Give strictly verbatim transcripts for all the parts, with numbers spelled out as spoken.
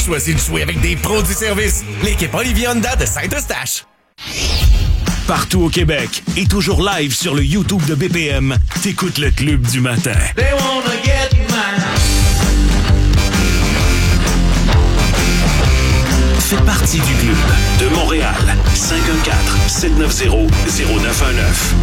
Choisis le souhait avec des pros du service. L'équipe Olivier Honda de Saint-Eustache. Partout au Québec et toujours live sur le YouTube de B P M, t'écoutes le Club du matin. They wanna get mine. Fais partie du club de Montréal. cinq un quatre, sept neuf zéro, zéro neuf un neuf.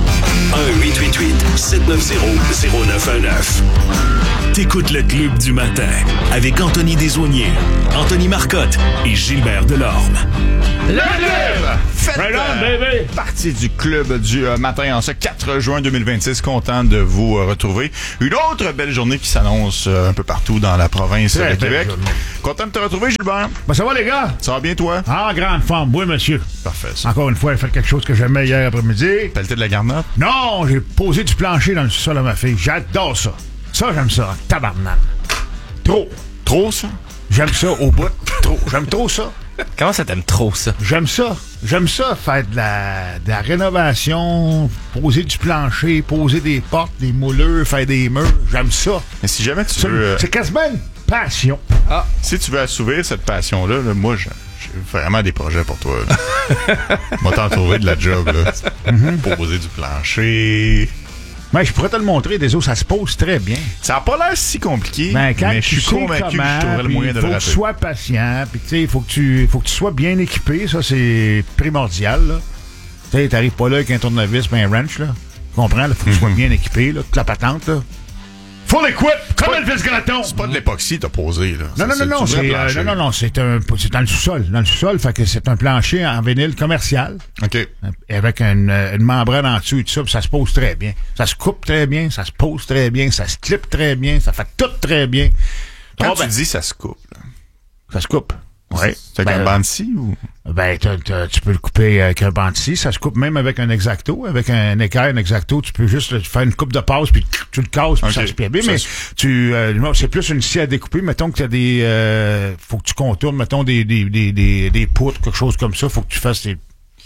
un huit huit huit, sept neuf zéro, zéro neuf un neuf. T'écoutes le Club du matin avec Anthony Desaulniers, Anthony Marcotte et Gilbert Delorme. Le club! Faites right on, euh, baby. partie du club du euh, matin en ce quatre juin deux mille vingt-six. Content de vous euh, retrouver. Une autre belle journée qui s'annonce euh, un peu partout dans la province Très de belle Québec. journée. Content de te retrouver, Gilbert. Ben, ça va, les gars? Ça va bien, toi? En grande forme, oui, monsieur. Parfait, ça. Encore une fois, elle a fait quelque chose que j'aimais hier après-midi. Pelleté de la garnotte? Non, j'ai posé du plancher dans le sol à ma fille. J'adore ça. Ça, j'aime ça. Tabarnak. Trop. Trop, ça? J'aime ça au bout. Trop. J'aime trop ça. Comment ça t'aime trop, ça? J'aime ça. J'aime ça, faire de la, de la rénovation, poser du plancher, poser des portes, des moulures, faire des murs. J'aime ça. Mais si jamais tu C'est, veux... euh, c'est quasiment une passion. si tu veux assouvir cette passion-là, là, moi, je- j'ai vraiment des projets pour toi. Moi, t'en trouver de la job, là. Poser du plancher... Mais je pourrais te le montrer, des os, ça se pose très bien. Ça n'a pas l'air si compliqué, Ben, quand mais je tu suis sais convaincu que comment, je trouverai le puis moyen de faut le que rater. tu sois patient, puis tu sais, il faut que tu faut que tu sois bien équipé, ça c'est primordial, là. Tu sais, t'arrives pas là avec un tournevis ben un wrench, là. Tu comprends, là, faut que tu sois bien équipé, là, toute la patente, là. Full equip, comme Elvis Gratton! C'est pas de l'époxy t'as posé, là. Non, non, C'est- non, non, du vrai c'est, euh, plancher. non, non, non, c'est un, c'est dans le sous-sol, dans le sous-sol, fait que c'est un plancher en vinyle commercial, OK. avec une, une membrane en dessous et tout ça, puis ça se pose très bien. Ça se coupe très bien, ça se pose très bien, ça se clip très bien, ça fait tout très bien. Quand Oh, tu ben, dis ça se coupe, là, ça se coupe. Ouais. c'est avec Ben, un bandeau ou... Ben, t'as- t'as- tu peux le couper avec un bandeau. Ça se coupe même avec un exacto. Avec un équerre, un exacto, tu peux juste faire une coupe de passe, puis tu le casses, puis Ok. ça se plie bien. Ça Mais se- tu, euh, non, c'est plus une scie à découper. Mettons que t'as des... Euh, faut que tu contournes, mettons, des, des, des, des, des poutres, quelque chose comme ça. Faut que tu fasses des...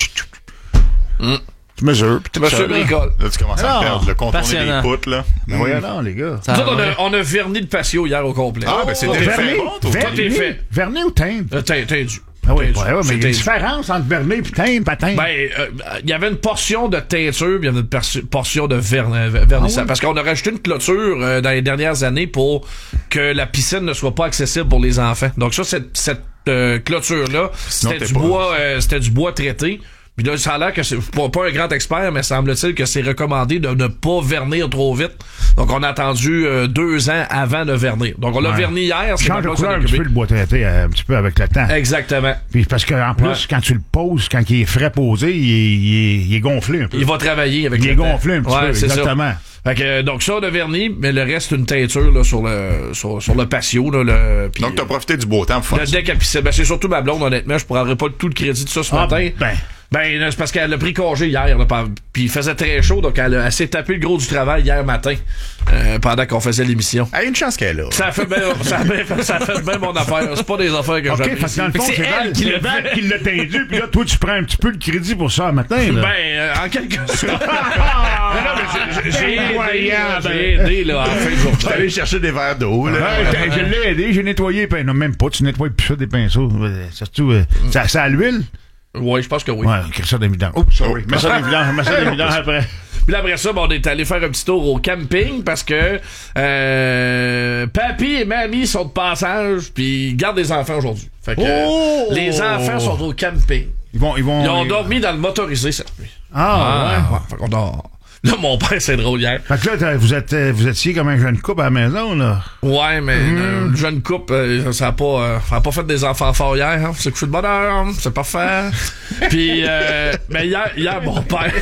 Tu mesures, puis tout Monsieur ça. là. Bricole. Là, tu commences à Alors, me perdre, le contourner passionnant. des poutres, là. Ben voyons donc, les gars. Ça Nous autres, on, va. a, on a verni le patio hier au complet. Ah, ben c'est Oh, déjà verni. fait bon, toi. Tout est fait. Vernis ou teindre? Euh, teint- Teindu. Ah oui, Teindu. ouais, ouais, mais C'est il y a une teindu. différence entre vernis et teindre, pas teindre. Ben, euh, il y avait une portion de teinture, puis il y avait une perso- portion de vern- euh, vernissage. Ah oui? Parce qu'on a rajouté une clôture euh, dans les dernières années pour que la piscine ne soit pas accessible pour les enfants. Donc ça, cette, cette euh, clôture-là, Sinon, c'était t'es du pas- bois, euh, c'était du bois traité. Puis là, ça a l'air que c'est pas, pas un grand expert, mais semble-t-il que c'est recommandé de ne pas vernir trop vite. Donc on a attendu euh, deux ans avant de vernir. Donc on l'a Ouais. verni hier. c'est Change de maintenant couleur qu'on un s'en petit peu occupé. le bois traité, euh, un petit peu avec le temps. Exactement. Puis parce qu'en plus, Ouais. quand tu le poses, quand il est frais posé, il est, il est, il est gonflé un peu. Il va travailler avec Il le est temps. gonflé un petit Ouais, peu, c'est ça. exactement. Fait que, euh, donc ça, on a verni, mais le reste, une teinture là, sur, le, sur, sur le patio. Là, le, puis, Donc, t'as profité du beau temps pour le faire ça. deck à piscine. Ben, c'est surtout ma blonde, honnêtement. Je prendrais pas tout le crédit de ça ce Ah, matin. ben. Ben, là, c'est parce qu'elle a pris congé hier, là, par- puis il faisait très chaud, donc elle, a- elle s'est tapé le gros du travail hier matin, euh, pendant qu'on faisait l'émission. Ah, une chance qu'elle est là. Ça a fait bien, ça a bien, ça a fait bien mon affaire. C'est pas des affaires que OK, j'apprécie. parce que dans le fond, Fait que c'est Val elle qui qui l'a l'a Val fait. qui l'a tendu, puis là, toi, tu prends un petit peu de crédit pour ça le matin. Là. Ben, euh, en quelque sorte. Ah, Non, non, mais j'ai- j'ai aidé, incroyable. j'ai aidé, là, en fin de journée. J'étais allé chercher des verres d'eau, là. Ouais, t'as- je l'ai aidé, j'ai nettoyé, ben, non, même pas, tu nettoies plus ça des pinceaux. Euh, Surtout, euh, ça, ça à l'huile? Oui, je pense que oui. Ouais, quelque chose d'évident. Oh, sorry. Mets ça d'évident, mets ça d'évident après. Puis là, après ça, ben, on est allé faire un petit tour au camping parce que euh, papy et mamie sont de passage puis ils gardent des enfants aujourd'hui. Fait que Oh! euh, les enfants sont au camping. Ils vont, ils vont. Ils ont dormi dans le motorisé cette nuit. Ah, ouais. ouais. Fait qu'on dort. Là, mon père, c'est drôle hier. Fait que là, t'as- vous êtes, euh, vous étiez comme un jeune couple à la maison, là. Ouais, mais euh, le jeune couple, euh, ça a pas, euh, ça a pas fait des enfants forts hier. Hein. C'est couché de bonheur, c'est parfait. Puis, euh, mais hier, hier, mon père...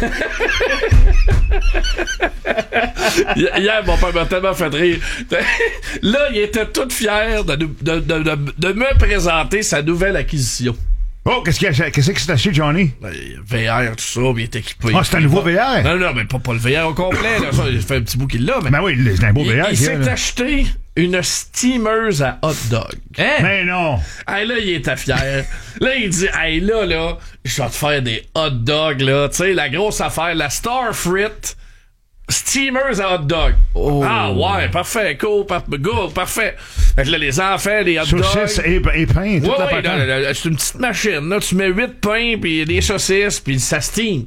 Hier, hier, mon père m'a tellement fait rire. Là, il était tout fier de, nous- de, de, de, de me présenter sa nouvelle acquisition. Oh, qu'est-ce qu'il y a, qu'est-ce que c'est acheté, Johnny? Ben, V R, tout ça, puis il est équipé. Ah, c'est un nouveau V R? Non, non, mais pas, pas le V R au complet. Là. Ça, il fait un petit bout qu'il l'a. Mais Ben oui, c'est un beau il, V R. il qu'il y a, s'est là. acheté une steameuse à hot dog. Hein? Mais non! Hey, là, il était fier. Là, il dit, hey, là, là, je vais te faire des hot dogs, là. Tu sais, la grosse affaire, la Star Frit steamers à hot dog. Oh. Ah ouais, parfait, cool, par- good, parfait. Fait que là, les enfants, les hot dogs. Saucisses et, et pain, toute Ouais, la ouais, patente. là, là, là, c'est une petite machine. Là, tu mets huit pains, puis des saucisses, puis ça steam.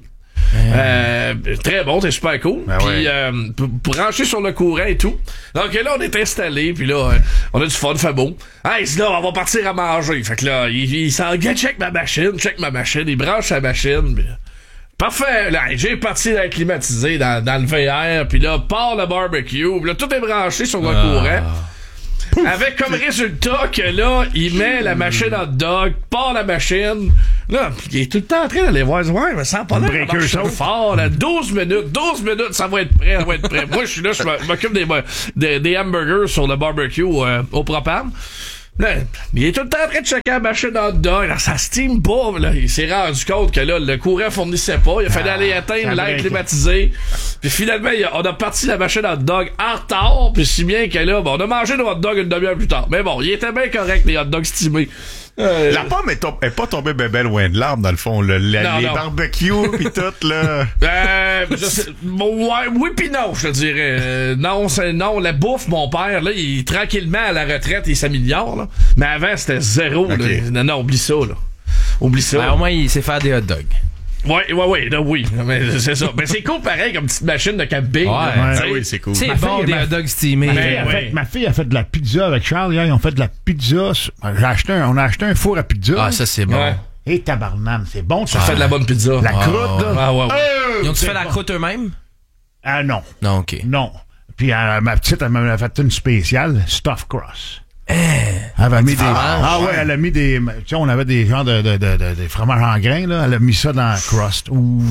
Euh, très bon, c'est super cool. Ben Puis ouais. euh, p- branché sur le courant et tout. Donc là, on est installé, puis là, euh, on a du fun, fait beau. Hey, là, on va partir à manger. Fait que là, il, il s'en gars, check ma machine, check ma machine, il branche sa machine. Pis... Parfait, là, j'ai parti dans le climatisé, dans, dans le V R, puis là, part le barbecue, pis là, tout est branché sur le Ah. courant. Avec comme résultat que là, il met la machine hot dog, part la machine. Là, il est tout le temps en train d'aller voir, ouais, mais ça pas l'air Breaker marche saute. fort, là. douze minutes, douze minutes, ça va être prêt, ça va être prêt. Moi, je suis là, je m'occupe des, des, des hamburgers sur le barbecue euh, au propane. Là, il est tout le temps en train de checker la machine hot dog. Là, ça steam pas. Là. Il s'est rendu compte que là, le courant fournissait pas. Il a fallu Ah, aller ça éteindre l'air break. climatisé. Puis finalement, il a- on a parti la machine hot dog en retard. Puis si bien que là, bon, on a mangé nos hot dogs une demi-heure plus tard. Mais bon, il était bien correct, les hot dogs steamés. Euh, La pomme est, tom- est pas tombée ben belle loin de l'arbre, dans le fond. Le, la- Non, les non. barbecues pis tout, là. Euh, je sais, bon, ouais, oui pis non, je te dirais. Euh, non, c'est, non, la bouffe, mon père, là, il tranquillement à la retraite, il s'améliore, là. Mais avant, c'était zéro, Ok. là. Non, non, oublie ça, là. Oublie ça. Ben, au moins, il sait faire des hot dogs. Ouais, ouais, ouais, là, oui. Mais c'est ça. Mais c'est cool, pareil, comme petite machine de camping. Ouais. là, Ah tu sais. oui, c'est cool. C'est Ma bon, fille, des ma- hot dogs steamés. Ma Ben, fille, a ouais. fait, ma fille a fait de la pizza avec Charles hier. Ils ont fait de la pizza. sur- J'ai acheté un, on a acheté un four à pizza. Ah, ça, c'est bon. Ouais. Et tabarnane, c'est bon. Ça fait de la bonne pizza. La Ah, croûte, là. Ah, ouais, ouais. Euh, Ils ont-tu c'est fait la bon. croûte eux-mêmes? Ah non, Non, OK. non. Puis euh, ma petite, elle m'a fait une spéciale, stuffed crust. Elle avait mis des. Ah ouais, elle a mis des. Tu sais, on avait des genres de, de, de, de, de fromage en grains, là. Elle a mis ça dans la crust. Ouh.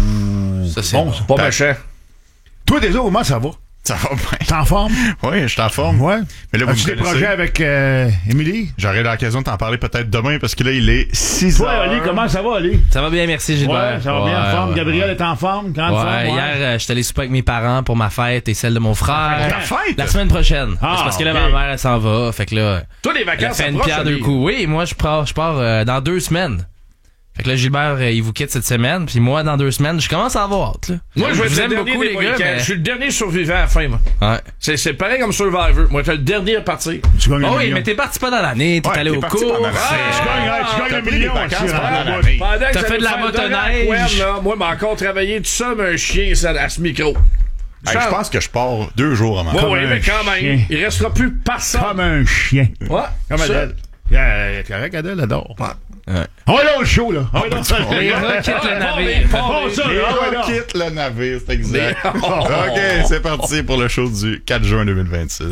Ça, c'est bon, bon. ça. Pas méchant. Toi, déjà, comment ça va? Ça va bien. T'es en forme? Oui, je suis en forme. Ouais. Mais là, vous As-tu me des connaissez. projets avec euh, Émilie? J'aurai l'occasion de t'en parler peut-être demain parce que là, il est six Toi, heures. Ali, comment ça va, Ali? Ça va bien, merci, Gilbert. Ouais, ça va bien en Ouais, forme. ouais, Gabriel est en forme? Grande Ouais, forme? hier, euh, j'étais allé souper avec mes parents pour ma fête et celle de mon frère. Ta fête? La semaine prochaine. Ah, c'est parce que là, ok. ma mère, elle s'en va. Fait que là, Toi, les elle a vacances, fait ça une proche, pierre deux Ali. coups. Oui, moi, je pars, je pars euh, dans deux semaines. Fait que là, Gilbert, euh, il vous quitte cette semaine. Puis moi, dans deux semaines, je commence à avoir hâte, là. Moi, je vais vous être le aime dernier beaucoup, des les gars, Mohicans. mais... Je suis le dernier survivant à la fin, moi. Ouais. C'est, c'est pareil comme Survivor. Moi, j'étais le dernier à partir. Tu gagnes un Oh oui, million. mais t'es parti pas dans l'année, t'es Ouais, allé t'es au parti cours. pendant la Ouais, saison. Tu gagnes, tu gagnes T'as un pris des million vacances aussi, pendant hein, la ouais. veille. Pendant que T'as ça fait nous de la fait le motoneige. donner à Quen, là, moi, m'a encore travaillé tout ça, mais un chien ça, à ce micro. Hey, je pense que je pars deux jours avant. Ouais, Comme ouais, un mais quand même, chien. il restera plus personne. Comme un chien. Ouais, Comme ça. Adèle. Yeah, correct, Adèle adore. Ouais. On va dans le show, là. On va dans le Les show. gars quittent le Ah, navire. pas Bon, les- ça, Les là, gars ouais, là. quittent le navire, c'est exact. Les- OK, c'est parti pour le show du quatre juin deux mille vingt-six.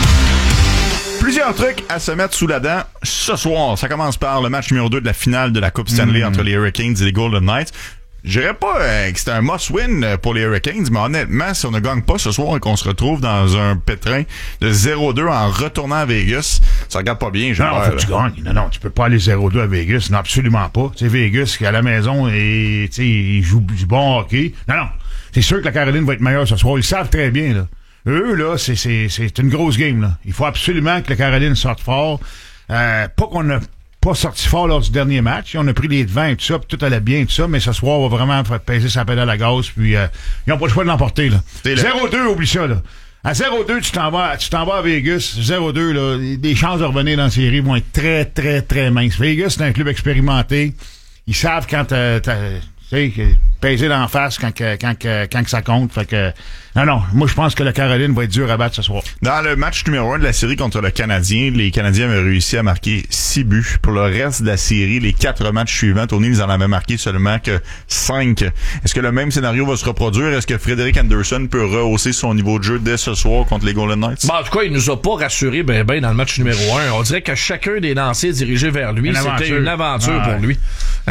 Plusieurs trucs à se mettre sous la dent ce soir. Ça commence par le match numéro deux de la finale de la Coupe Stanley entre les Hurricanes et les Golden Knights. Je dirais pas euh, que c'était un must-win pour les Hurricanes, mais honnêtement, si on ne gagne pas ce soir et qu'on se retrouve dans un pétrin de zéro deux en retournant à Vegas, ça regarde pas bien, Non, j'espère. faut que tu là. gagnes. Non, non, tu peux pas aller zéro deux à Vegas. Non, absolument pas. Tu sais, Vegas, qui est à la maison, et, tu sais, ils jouent du bon hockey. Non, non. C'est sûr que la Caroline va être meilleure ce soir. Ils savent très bien, là. Eux, là, c'est, c'est, c'est une grosse game, là. Il faut absolument que la Caroline sorte fort. Euh, pas qu'on n'a pas sorti fort lors du dernier match. On a pris les devants et tout ça, puis tout allait bien et tout ça, mais ce soir, on va vraiment faire peser sa pédale à gaz, puis euh, ils n'ont pas le choix de l'emporter, là. C'est le- zéro deux, oublie ça, là. À zéro deux, tu t'en vas, tu t'en vas à Vegas. zéro deux, là, les chances de revenir dans la série vont être très, très, très minces. Vegas, c'est un club expérimenté. Ils savent quand t'as, t'as- tu sais, que peser d'en face quand, que- quand, que- quand que ça compte. Fait que, non, non, moi, je pense que la Caroline va être dure à battre ce soir. Dans le match numéro un de la série contre le Canadien, les Canadiens avaient réussi à marquer six buts. Pour le reste de la série, les quatre matchs suivants, Tony, ils en avaient marqué seulement que cinq. Est-ce que le même scénario va se reproduire? Est-ce que Frédéric Anderson peut rehausser son niveau de jeu dès ce sour contre les Golden Knights? Bon, en tout cas, il nous a pas rassuré ben ben dans le match numéro un. On dirait que chacun des lancers dirigés vers lui, Une c'était aventure. une aventure Ah, pour ouais. lui.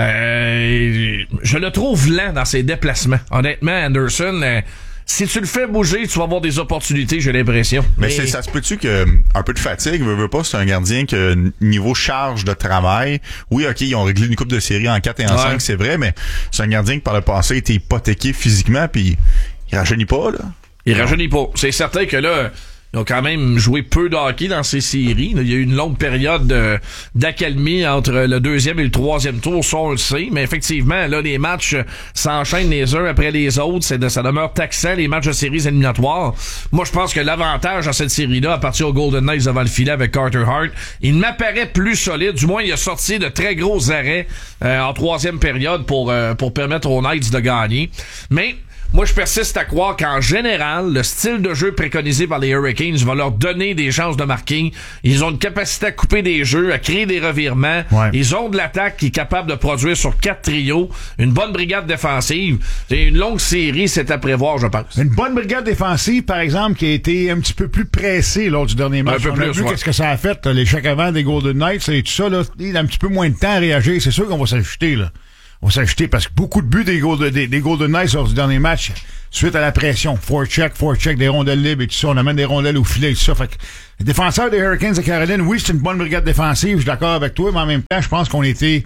Euh, je le trouve lent dans ses déplacements. Honnêtement, Anderson, euh, si tu le fais bouger, tu vas avoir des opportunités, j'ai l'impression. Mais c'est, ça se peut-tu que un peu de fatigue, veut, veut pas, c'est un gardien que niveau charge de travail, oui, ok, ils ont réglé une coupe de série en quatre et en Ouais. cinq, c'est vrai, mais c'est un gardien qui par le passé a été hypothéqué physiquement, puis il rajeunit pas, là. Il rajeunit pas. C'est certain que là, Ils ont quand même joué peu de hockey dans ces séries. Il y a eu une longue période de, d'accalmie entre le deuxième et le troisième tour, ça on le sait. Mais effectivement, là, les matchs s'enchaînent les uns après les autres. C'est de, ça demeure taxant, les matchs de séries éliminatoires. Moi, je pense que l'avantage dans cette série-là, à partir au Golden Knights devant le filet avec Carter Hart, il m'apparaît plus solide. Du moins, il a sorti de très gros arrêts euh, en troisième période pour, euh, pour permettre aux Knights de gagner. Mais moi, je persiste à croire qu'en général, le style de jeu préconisé par les Hurricanes va leur donner des chances de marquer. Ils ont une capacité à couper des jeux, à créer des revirements. Ouais. Ils ont de l'attaque qui est capable de produire sur quatre trios. Une bonne brigade défensive. C'est une longue série, c'est à prévoir, je pense. Une bonne brigade défensive, par exemple, qui a été un petit peu plus pressée lors du dernier match. Un peu On plus, a vu ouais. qu'est-ce que ça a fait, là, l'échec avant des Golden Knights et tout ça. Là, il a un petit peu moins de temps à réagir. C'est sûr qu'on va s'ajouter, là. On va s'ajouter parce que beaucoup de buts des Golden, des, des Golden Knights lors du dernier match, suite à la pression. Four-check, four-check, des rondelles libres et tout ça. On amène des rondelles au filet et tout ça. Fait que les défenseurs des Hurricanes de Caroline, oui, c'est une bonne brigade défensive, je suis d'accord avec toi, mais en même temps, je pense qu'on était...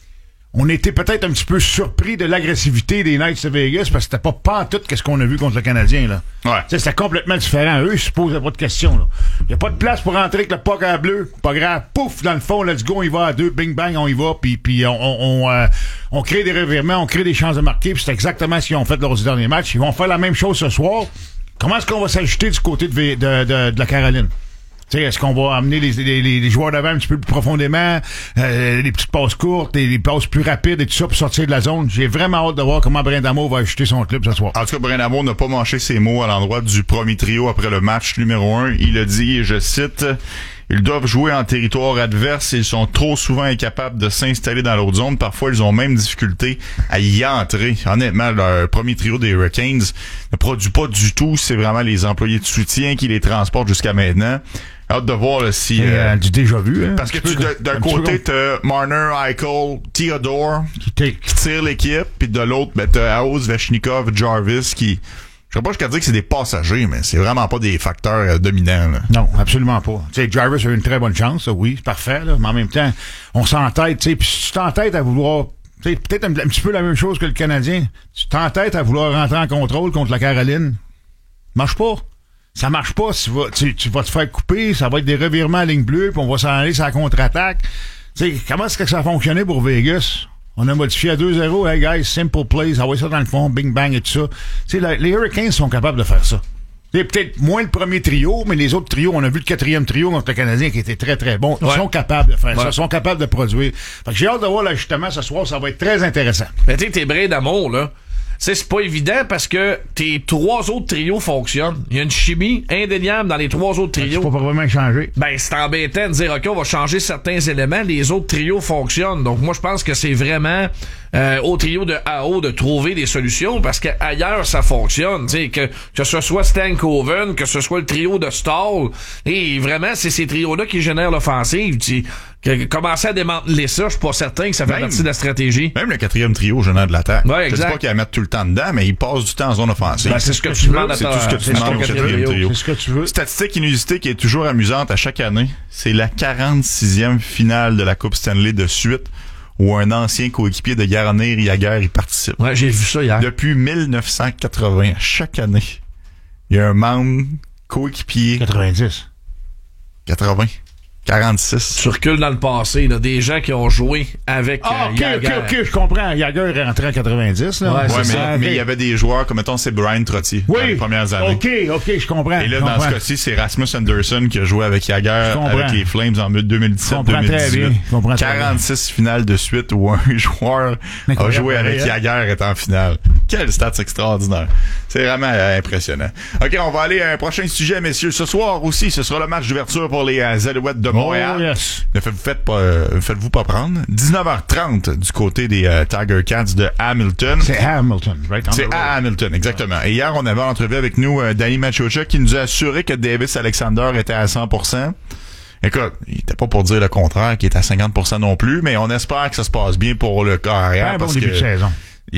On était peut-être un petit peu surpris de l'agressivité des Knights de Vegas parce que c'était pas pantoute qu'est-ce qu'on a vu contre le Canadien, là. Ouais. T'sais, c'était complètement différent. Eux, ils se posaient pas de questions, là. Y a pas de place pour rentrer avec le puck à bleu. Pas grave. Pouf, dans le fond, let's go, on y va à deux. Bing, bang, on y va. Puis, puis on, on, on, euh, on crée des revirements, on crée des chances de marquer. Puis c'est exactement ce qu'ils ont fait lors du dernier match. Ils vont faire la même chose ce soir. Comment est-ce qu'on va s'ajouter du côté de, de, de, de la Caroline? T'sais, est-ce qu'on va amener les, les, les joueurs d'avant un petit peu plus profondément, euh, les petites passes courtes, les, les passes plus rapides et tout ça pour sortir de la zone? J'ai vraiment hâte de voir comment Brindamour va ajouter son club ce soir. En tout cas, Brindamour n'a pas mâché ses mots à l'endroit du premier trio après le match numéro un. Il a dit, et je cite, « Ils doivent jouer en territoire adverse et ils sont trop souvent incapables de s'installer dans l'autre zone. Parfois, ils ont même difficulté à y entrer. » Honnêtement, le premier trio des Hurricanes ne produit pas du tout. C'est vraiment les employés de soutien qui les transportent jusqu'à maintenant. Hâte de voir là, si... Euh, du déjà vu. Hein, parce que tu, d'un côté, t'as Marner, Eichel, Theodore qui, qui tire l'équipe, puis de l'autre, ben, t'as House, Vechnikov, Jarvis qui... Je sais pas jusqu'à dire que c'est des passagers, mais c'est vraiment pas des facteurs euh, dominants. Là. Non, absolument pas. Tu sais, Jarvis a eu une très bonne chance, ça, oui, c'est parfait, là, mais en même temps, on s'entête, tu sais, puis si tu t'entêtes à vouloir... Tu sais, peut-être un, un petit peu la même chose que le Canadien. Tu t'entêtes à vouloir rentrer en contrôle contre la Caroline. Marche pas. Ça marche pas, tu vas, tu, tu vas te faire couper, ça va être des revirements à ligne bleue, puis on va s'en aller sur la contre-attaque. Tu sais, comment est-ce que ça a fonctionné pour Vegas? On a modifié à deux zéro, hey guys, simple plays, envoyez ça dans le fond, bing bang et tout ça. Tu sais, les Hurricanes sont capables de faire ça. C'est peut-être moins le premier trio, mais les autres trios, on a vu le quatrième trio contre le Canadien qui était très très bon. Ils ouais. sont capables de faire ouais. ça, ils sont capables de produire. Fait que j'ai hâte de voir l'ajustement ce soir, ça va être très intéressant. Mais tu sais, tes brais d'amour, là, c'est, c'est pas évident parce que tes trois autres trios fonctionnent. Il y a une chimie indéniable dans les trois autres trios. C'est pas vraiment changer. Ben, c'est embêtant de dire, OK, on va changer certains éléments. Les autres trios fonctionnent. Donc, moi, je pense que c'est vraiment euh, au trio de A O de trouver des solutions parce qu'ailleurs, ça fonctionne. Tu sais, que, que ce soit Stankoven, que ce soit le trio de Stahl. Et vraiment, c'est ces trios-là qui génèrent l'offensive. Tu que, commencer à démanteler ça, je suis pas certain que ça fait même, partie de la stratégie. Même le quatrième trio génère de l'attaque. Ouais, exact. Je dis pas qu'il va mettre tout le temps dedans, mais il passe du temps en zone offensive. Ben, c'est ce que tu demandes à C'est tout ce que tu demandes au quatrième trio. C'est ce que tu veux. Statistique inusitée qui est toujours amusante à chaque année, c'est la quarante-sixième finale de la Coupe Stanley de suite où un ancien coéquipier de Jaromir Jagr y participe. Ouais, j'ai vu ça hier. Depuis mille neuf cent quatre-vingts, chaque année, il y a un membre coéquipier... quatre-vingt-dix. quatre-vingts. quarante-six. Tu recules dans le passé, là, des gens qui ont joué avec ah, euh, ok, Jagr. ok, ok, je comprends. Jagr est rentré en quatre-vingt-dix. Là. Ouais, ouais c'est mais, ça. mais il y avait des joueurs, comme mettons, c'est Brian Trottier oui. dans les premières années. Ok, ok, je comprends. Et là, je dans comprends. ce cas-ci, c'est Rasmus Anderson qui a joué avec Jagr, avec les Flames en deux mille dix-sept deux mille dix-huit. quarante-six finales de suite où un joueur a joué avec Jagr est en finale. Quelle stats extraordinaire. C'est vraiment euh, impressionnant. OK, on va aller à un prochain sujet, messieurs. Ce soir aussi, ce sera le match d'ouverture pour les euh, Alouettes de Montréal. Oh, yes. Ne faites-vous, faites pas, euh, faites-vous pas prendre. dix-neuf heures trente du côté des euh, Tiger Cats de Hamilton. C'est Hamilton, right? C'est à Hamilton, exactement. Et hier, on avait en entrevue avec nous euh, Danny Machocha qui nous a assuré que Davis Alexander était à cent pour cent. Écoute, il était pas pour dire le contraire, qu'il est à cinquante pour cent non plus, mais on espère que ça se passe bien pour le carrière. Un parce bon début que de saison.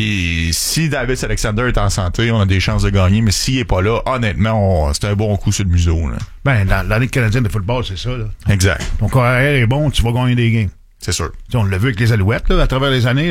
Et si Davis Alexander est en santé, on a des chances de gagner, mais s'il est pas là, honnêtement, on, c'est un bon coup sur le museau. Là. Ben, dans la Ligue canadienne de football, c'est ça. Là. Exact. Ton carrière est bon, tu vas gagner des games. C'est sûr. T'sais, on l'a vu avec les Alouettes, là, à travers les années. Là.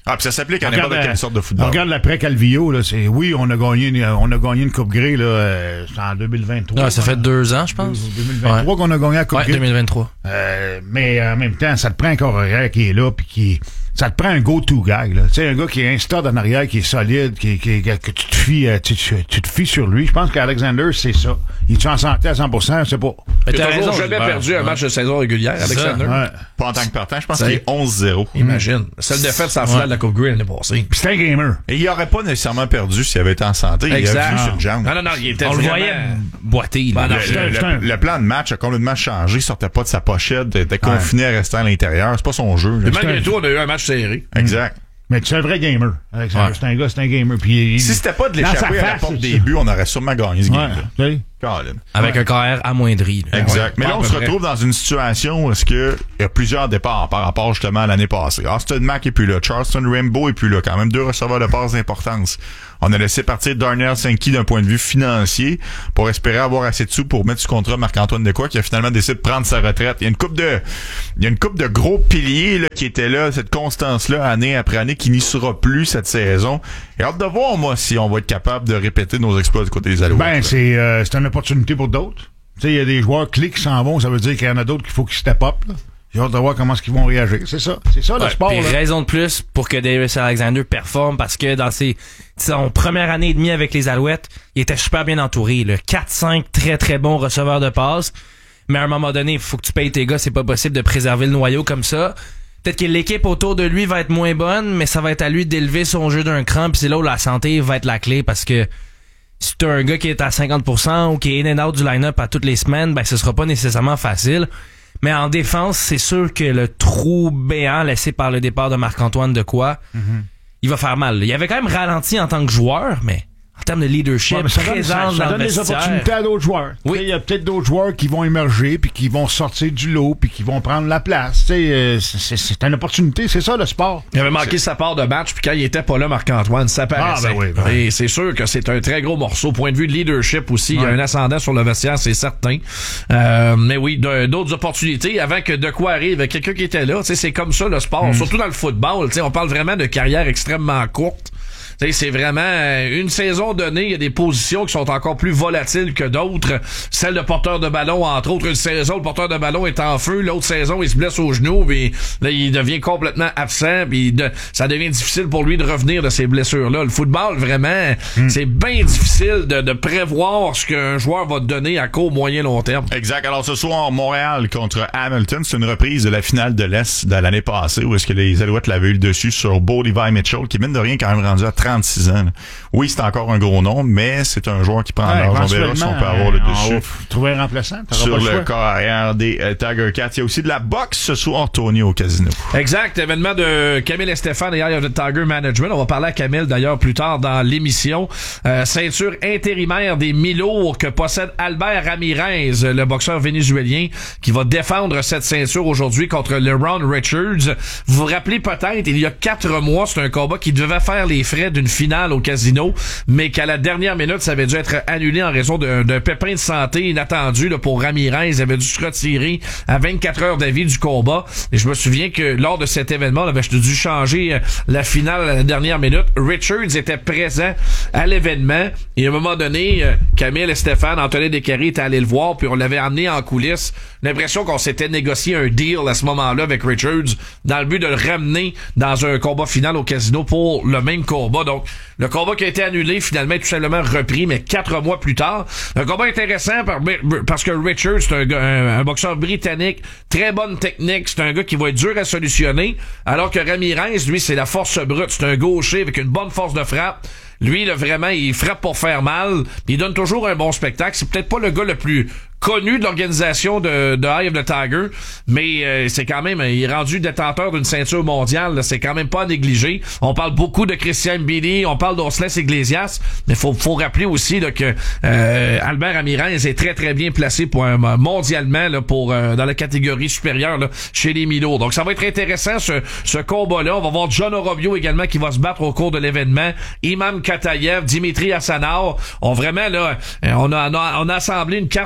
Ah, puis ça s'applique à Regarde n'importe la- quelle sorte de football. Regarde l'après-Calvillo, là, c'est, oui, on a gagné une, on a gagné une Coupe Grey, là, euh, c'est en deux mille vingt-trois. Ouais, ça fait deux ans, je pense. deux mille vingt-trois qu'on a gagné la Coupe Ouais, Grey. deux mille vingt-trois. Euh, mais en même temps, ça te prend un carrière qui est là, puis qui, ça te prend un go-to guy, là. Tu sais, un gars qui est un stud en arrière, qui est solide, qui, qui, que tu te fies, euh, tu, tu, tu te fies sur lui. Je pense qu'Alexander, c'est ça. Il est en santé à cent pour cent, je sais pas. Mais Il a t'as toujours raison, jamais Gilbert. perdu un Ouais. match de saison régulière, Alexander. Ouais. Pas en tant que partant, je pense Ça qu'il y est onze zéro. Imagine. Seule défaite, c'est en finale de la Coupe Grey l'année passée. Puis c'est un gamer. Et il aurait pas nécessairement perdu s'il avait été en santé. Il a Exact. vu sur une jambe. Non, non, non, il était On le vraiment... voyait boiter, là. Ben, non, Le, c'est un- le- c'est un- le plan de match a complètement changé. Il sortait pas de sa pochette. Il était confiné à rester à l'intérieur. C'est pas son jeu. là. Et malgré tout, on a eu un match serré. Exact. Mais tu es un vrai gamer, Alexander. Ouais. C'est un gars, c'est un gamer. Puis il- Si c'était pas de dans sa l'échapper à la face, porte c'est des ça. buts, on aurait sûrement gagné ce Ouais, game-là. tu sais. Colin. Avec un carrière amoindri. là. Exact. Mais Ouais, là, à on peu se près. retrouve dans une situation où est-ce que il y a plusieurs départs par rapport justement à l'année passée. Austin Mack est plus là. Charleston Rainbow est plus là. Quand même deux receveurs de passes d'importance. On a laissé partir Darnell Sankey d'un point de vue financier pour espérer avoir assez de sous pour mettre sous contrat Marc-Antoine Dequoy qui a finalement décidé de prendre sa retraite. Il y a une coupe de, il y a une coupe de gros piliers, là, qui étaient là, cette constance-là, année après année, qui n'y sera plus cette saison. Et hâte de voir, moi, si on va être capable de répéter nos exploits du côté des Alouettes. Ben, là. c'est, euh, c'est une opportunité pour d'autres. Tu sais, il y a des joueurs clés qui s'en vont, ça veut dire qu'il y en a d'autres qu'il faut qu'ils step up, là. J'ai hâte de voir comment est-ce qu'ils vont réagir. C'est ça. C'est ça, le Ouais, sport, puis là. raison de plus pour que Davis Alexander performe parce que dans ses son première année et demie avec les Alouettes, il était super bien entouré. Là. quatre cinq très très bons receveurs de passe. Mais à un moment donné, il faut que tu payes tes gars. C'est pas possible de préserver le noyau comme ça. Peut-être que l'équipe autour de lui va être moins bonne, mais ça va être à lui d'élever son jeu d'un cran. Puis c'est là où la santé va être la clé parce que si t'as un gars qui est à cinquante pour cent ou qui est in and out du line-up à toutes les semaines, ben ce sera pas nécessairement facile. Mais en défense, c'est sûr que le trou béant laissé par le départ de Marc-Antoine Dequoy, mm-hmm. il va faire mal. Il avait quand même ralenti en tant que joueur, mais en termes de leadership, Ouais, mais ça donne, présence ça, ça dans donne le des vestiaire. opportunités à d'autres joueurs. Oui. Tu sais, il y a peut-être d'autres joueurs qui vont émerger puis qui vont sortir du lot puis qui vont prendre la place. Tu sais, euh, c'est, c'est, c'est une opportunité, c'est ça le sport. Il avait manqué sa part de match, puis quand il était pas là, Marc-Antoine, ça paraissait. Ah, ben oui, ben oui. Et c'est sûr que c'est un très gros morceau. Point de vue de leadership aussi, il y a Ouais. un ascendant sur le vestiaire, c'est certain. Euh, mais oui, de- d'autres opportunités. Avant que de quoi arrive, quelqu'un qui était là, tu sais, c'est comme ça le sport. Surtout dans le football, tu sais, on parle vraiment de carrière extrêmement courte. T'sais, c'est vraiment euh, une saison donnée, il y a des positions qui sont encore plus volatiles que d'autres. Celle de porteur de ballon, entre autres, une saison, le porteur de ballon est en feu, l'autre saison, il se blesse au genou, puis là, il devient complètement absent, puis de, ça devient difficile pour lui de revenir de ces blessures-là. Le football, vraiment, Hmm. c'est bien difficile de, de prévoir ce qu'un joueur va te donner à court, moyen, long terme. Exact. Alors ce soir, Montréal contre Hamilton, c'est une reprise de la finale de l'Est de l'année passée où est-ce que les Alouettes l'avaient eu le dessus sur Bo Levi Mitchell, qui mine de rien quand même rendu à trente-six ans. Là. Oui, c'est encore un gros nom, mais c'est un joueur qui prend Ouais, l'âge. On verra si on peut avoir le euh, dessus. on va trouver un remplaçant. T'auras Sur pas le le choix. corps arrière des euh, Tiger Cats. Il y a aussi de la boxe ce soir, Tony, au casino. Exact, événement de Camille Estefan et Eye of the Tiger Management. On va parler à Camille d'ailleurs plus tard dans l'émission. Euh, ceinture intérimaire des mi-lourds que possède Albert Ramirez, le boxeur vénézuélien, qui va défendre cette ceinture aujourd'hui contre LeRon Richards. Vous vous rappelez peut-être, il y a quatre mois, c'est un combat qui devait faire les frais d'une finale au casino, mais qu'à la dernière minute, ça avait dû être annulé en raison d'un, d'un pépin de santé inattendu là, pour Ramirez. Il avait dû se retirer à vingt-quatre heures d'avis du combat. Et je me souviens que lors de cet événement, on avait dû changer euh, la finale à la dernière minute. Richards était présent à l'événement et à un moment donné, euh, Camille et Stéphane, Anthony Descarrés étaient allés le voir, puis on l'avait amené en coulisses. L'impression qu'on s'était négocié un deal à ce moment-là avec Richards dans le but de le ramener dans un combat final au casino pour le même combat. Donc, le combat qui a été annulé, finalement, est tout simplement repris, mais quatre mois plus tard. Un combat intéressant par, parce que Richards, c'est un, gars- un, un boxeur britannique, très bonne technique, c'est un gars qui va être dur à solutionner, alors que Ramirez, lui, c'est la force brute, c'est un gaucher avec une bonne force de frappe. Lui, là, vraiment, il frappe pour faire mal, puis il donne toujours un bon spectacle. C'est peut-être pas le gars le plus connu de l'organisation de, de Eye of the Tiger, mais euh, c'est quand même, il est rendu détenteur d'une ceinture mondiale, là, c'est quand même pas à négliger. On parle beaucoup de Christian Mbili, on parle d'Osles Iglesias, mais faut faut rappeler aussi là, que euh, Albert Ramirez est très très bien placé pour un, mondialement là, pour euh, dans la catégorie supérieure là, chez les Milo. Donc ça va être intéressant ce, ce combat-là. On va voir John Orobio également qui va se battre au cours de l'événement. Imam Katayev, Dimitri Hassanov. On vraiment là, on a, on a, on a assemblé une carte là,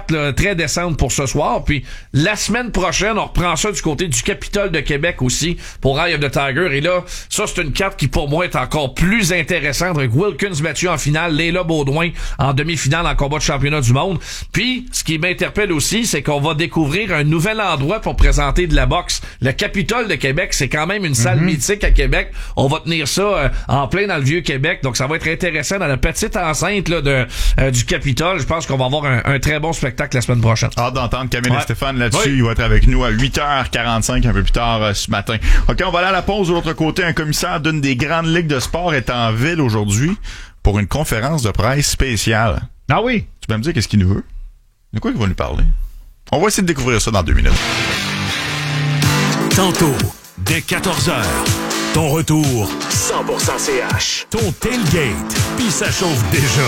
très décente pour ce soir. Puis la semaine prochaine, on reprend ça du côté du Capitole de Québec aussi pour Eye of the Tiger. Et là, ça, c'est une carte qui, pour moi, est encore plus intéressante avec Wilkins battu en finale, Leila Baudouin en demi-finale en combat de championnat du monde. Puis, ce qui m'interpelle aussi, c'est qu'on va découvrir un nouvel endroit pour présenter de la boxe. Le Capitole de Québec, c'est quand même une salle mm-hmm. mythique à Québec. On va tenir ça euh, en plein dans le Vieux-Québec. Donc, ça va être intéressant dans la petite enceinte là, de, euh, du Capitole. Je pense qu'on va avoir un, un très bon spectacle la semaine prochaine. Hâte d'entendre Camille ouais. et Stéphane là-dessus. Oui. Il va être avec nous à huit heures quarante-cinq un peu plus tard euh, ce matin. OK, on va aller à la pause. De l'autre côté, un commissaire d'une des grandes ligues de sport est en ville aujourd'hui pour une conférence de presse spéciale. Ah oui? Tu peux me dire qu'est-ce qu'il nous veut? De quoi il va nous parler? On va essayer de découvrir ça dans deux minutes. Tantôt, dès quatorze heures, ton retour cent pour cent C H. Ton tailgate, puis ça chauffe déjà.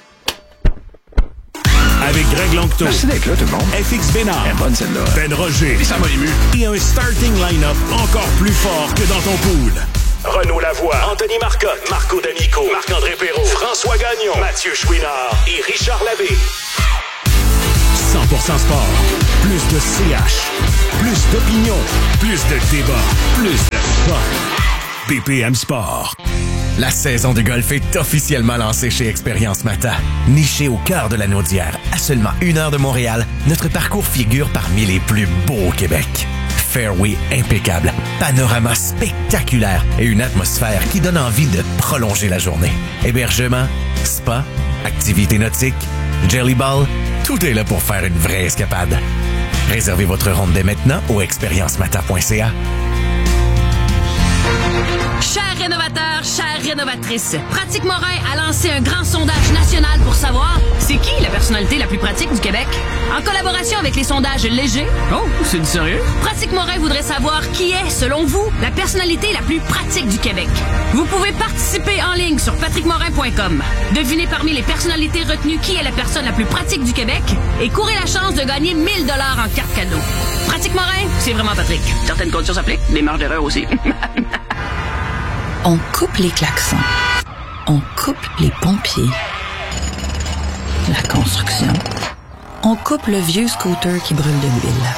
Avec Greg Langto. Merci d'être là, tout le monde. F X Bénard. Elle est bonne, celle-là. Ben Roger. Puis ça m'a ému. Et un starting line-up encore plus fort que dans ton pool. Renaud Lavoie, Anthony Marcotte, Marco D'Amico, Marc-André Perrault, François Gagnon, Mathieu Chouinard et Richard Labbé. cent pour cent sport. Plus de C H. Plus d'opinion. Plus de débat. Plus de fun. B P M Sport. La saison de golf est officiellement lancée chez Expérience Mata. Niché au cœur de la Naudière, à seulement une heure de Montréal, notre parcours figure parmi les plus beaux au Québec. Fairway impeccable, panorama spectaculaire et une atmosphère qui donne envie de prolonger la journée. Hébergement, spa, activités nautiques, jelly ball, tout est là pour faire une vraie escapade. Réservez votre ronde dès maintenant au expérience mata point c a. Chers rénovateurs, chères rénovatrices, Pratique Morin a lancé un grand sondage national pour savoir c'est qui la personnalité la plus pratique du Québec. En collaboration avec les sondages légers. Oh, c'est du sérieux? Pratique Morin voudrait savoir qui est, selon vous, la personnalité la plus pratique du Québec. Vous pouvez participer en ligne sur patrick morin point com. Devinez parmi les personnalités retenues qui est la personne la plus pratique du Québec et courez la chance de gagner mille dollars en carte cadeau. Pratique Morin, c'est vraiment Patrick. Certaines conditions s'appliquent, des marges d'erreur aussi. On coupe les klaxons. On coupe les pompiers. La construction. On coupe le vieux scooter qui brûle de l'huile.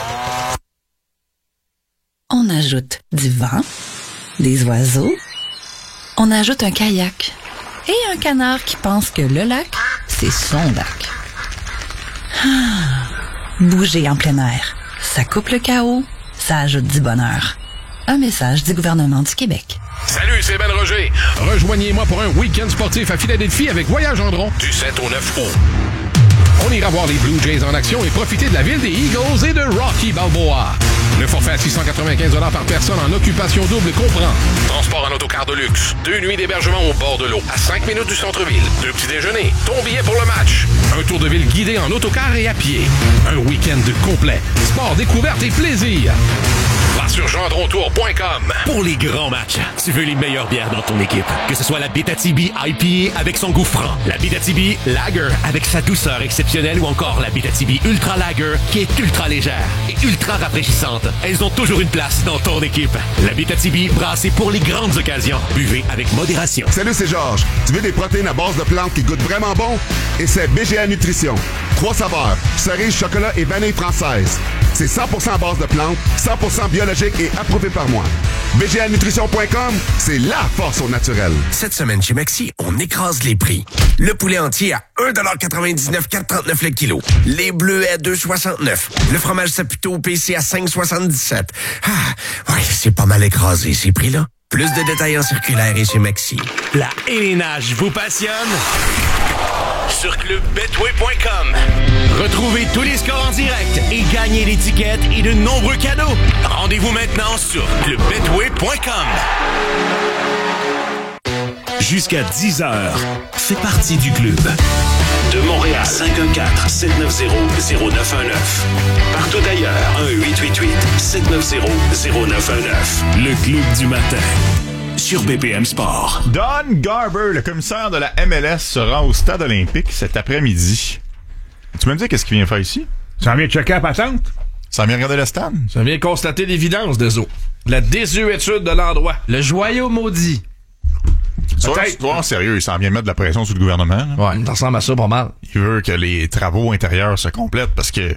On ajoute du vent, des oiseaux. On ajoute un kayak et un canard qui pense que le lac, c'est son lac. Ah, bouger en plein air. Ça coupe le chaos, ça ajoute du bonheur. Un message du gouvernement du Québec. Salut, c'est Ben Roger. Rejoignez-moi pour un week-end sportif à Philadelphie avec Voyage Gendron du sept au neuf août. On ira voir les Blue Jays en action et profiter de la ville des Eagles et de Rocky Balboa. Le forfait à six cent quatre-vingt-quinze dollars par personne en occupation double comprend transport en autocar de luxe, deux nuits d'hébergement au bord de l'eau, à cinq minutes du centre-ville, deux petits déjeuners, ton billet pour le match, un tour de ville guidé en autocar et à pied, un week-end complet, sport, découverte et plaisir. Va sur gendrontour point com. Pour les grands matchs, tu veux les meilleures bières dans ton équipe. Que ce soit la Abitibi I P A avec son goût franc, la Abitibi Lager avec sa douceur exceptionnelle ou encore la Abitibi Ultra Lager qui est ultra légère et ultra rafraîchissante. Elles ont toujours une place dans ton équipe. La Abitibi brassée pour les grandes occasions. Buvez avec modération. Salut, c'est Georges. Tu veux des protéines à base de plantes qui goûtent vraiment bon? Et c'est B G A Nutrition. Trois saveurs, cerise, chocolat et vanille française. C'est cent pour cent à base de plantes, cent pour cent biologique et approuvé par moi. B G A nutrition point com, c'est la force au naturel. Cette semaine chez Maxi, on écrase les prix. Le poulet entier à un dollar quatre-vingt-dix-neuf, quatre trente-neuf le kilo. Les bleus à deux soixante-neuf. Le fromage Saputo P C à cinq soixante-dix-sept. Ah, ouais, c'est pas mal écrasé ces prix-là. Plus de détails en circulaire et chez Maxi. La élénage vous passionne? Sur club betway point com. Retrouvez tous les scores en direct et gagnez l'étiquette et de nombreux cadeaux. Rendez-vous maintenant sur club betway point com. Jusqu'à dix heures, fais partie du club. De Montréal, cinq un quatre, sept neuf zéro, zéro neuf un neuf. Partout ailleurs, un huit huit huit, sept neuf zéro, zéro neuf un neuf. Le club du matin. Sur B P M Sport. Don Garber, le commissaire de la M L S, se rend au stade olympique cet après-midi. Tu peux me dire qu'est-ce qu'il vient faire ici? Ça vient checker la patente? Ça vient regarder le stade? Ça vient constater l'évidence des eaux. La désuétude de l'endroit. Le joyau maudit. Soit, soit en sérieux, il s'en vient mettre de la pression sur le gouvernement. Là. Ouais, ça ressemble à ça pas mal. Il veut que les travaux intérieurs se complètent parce que,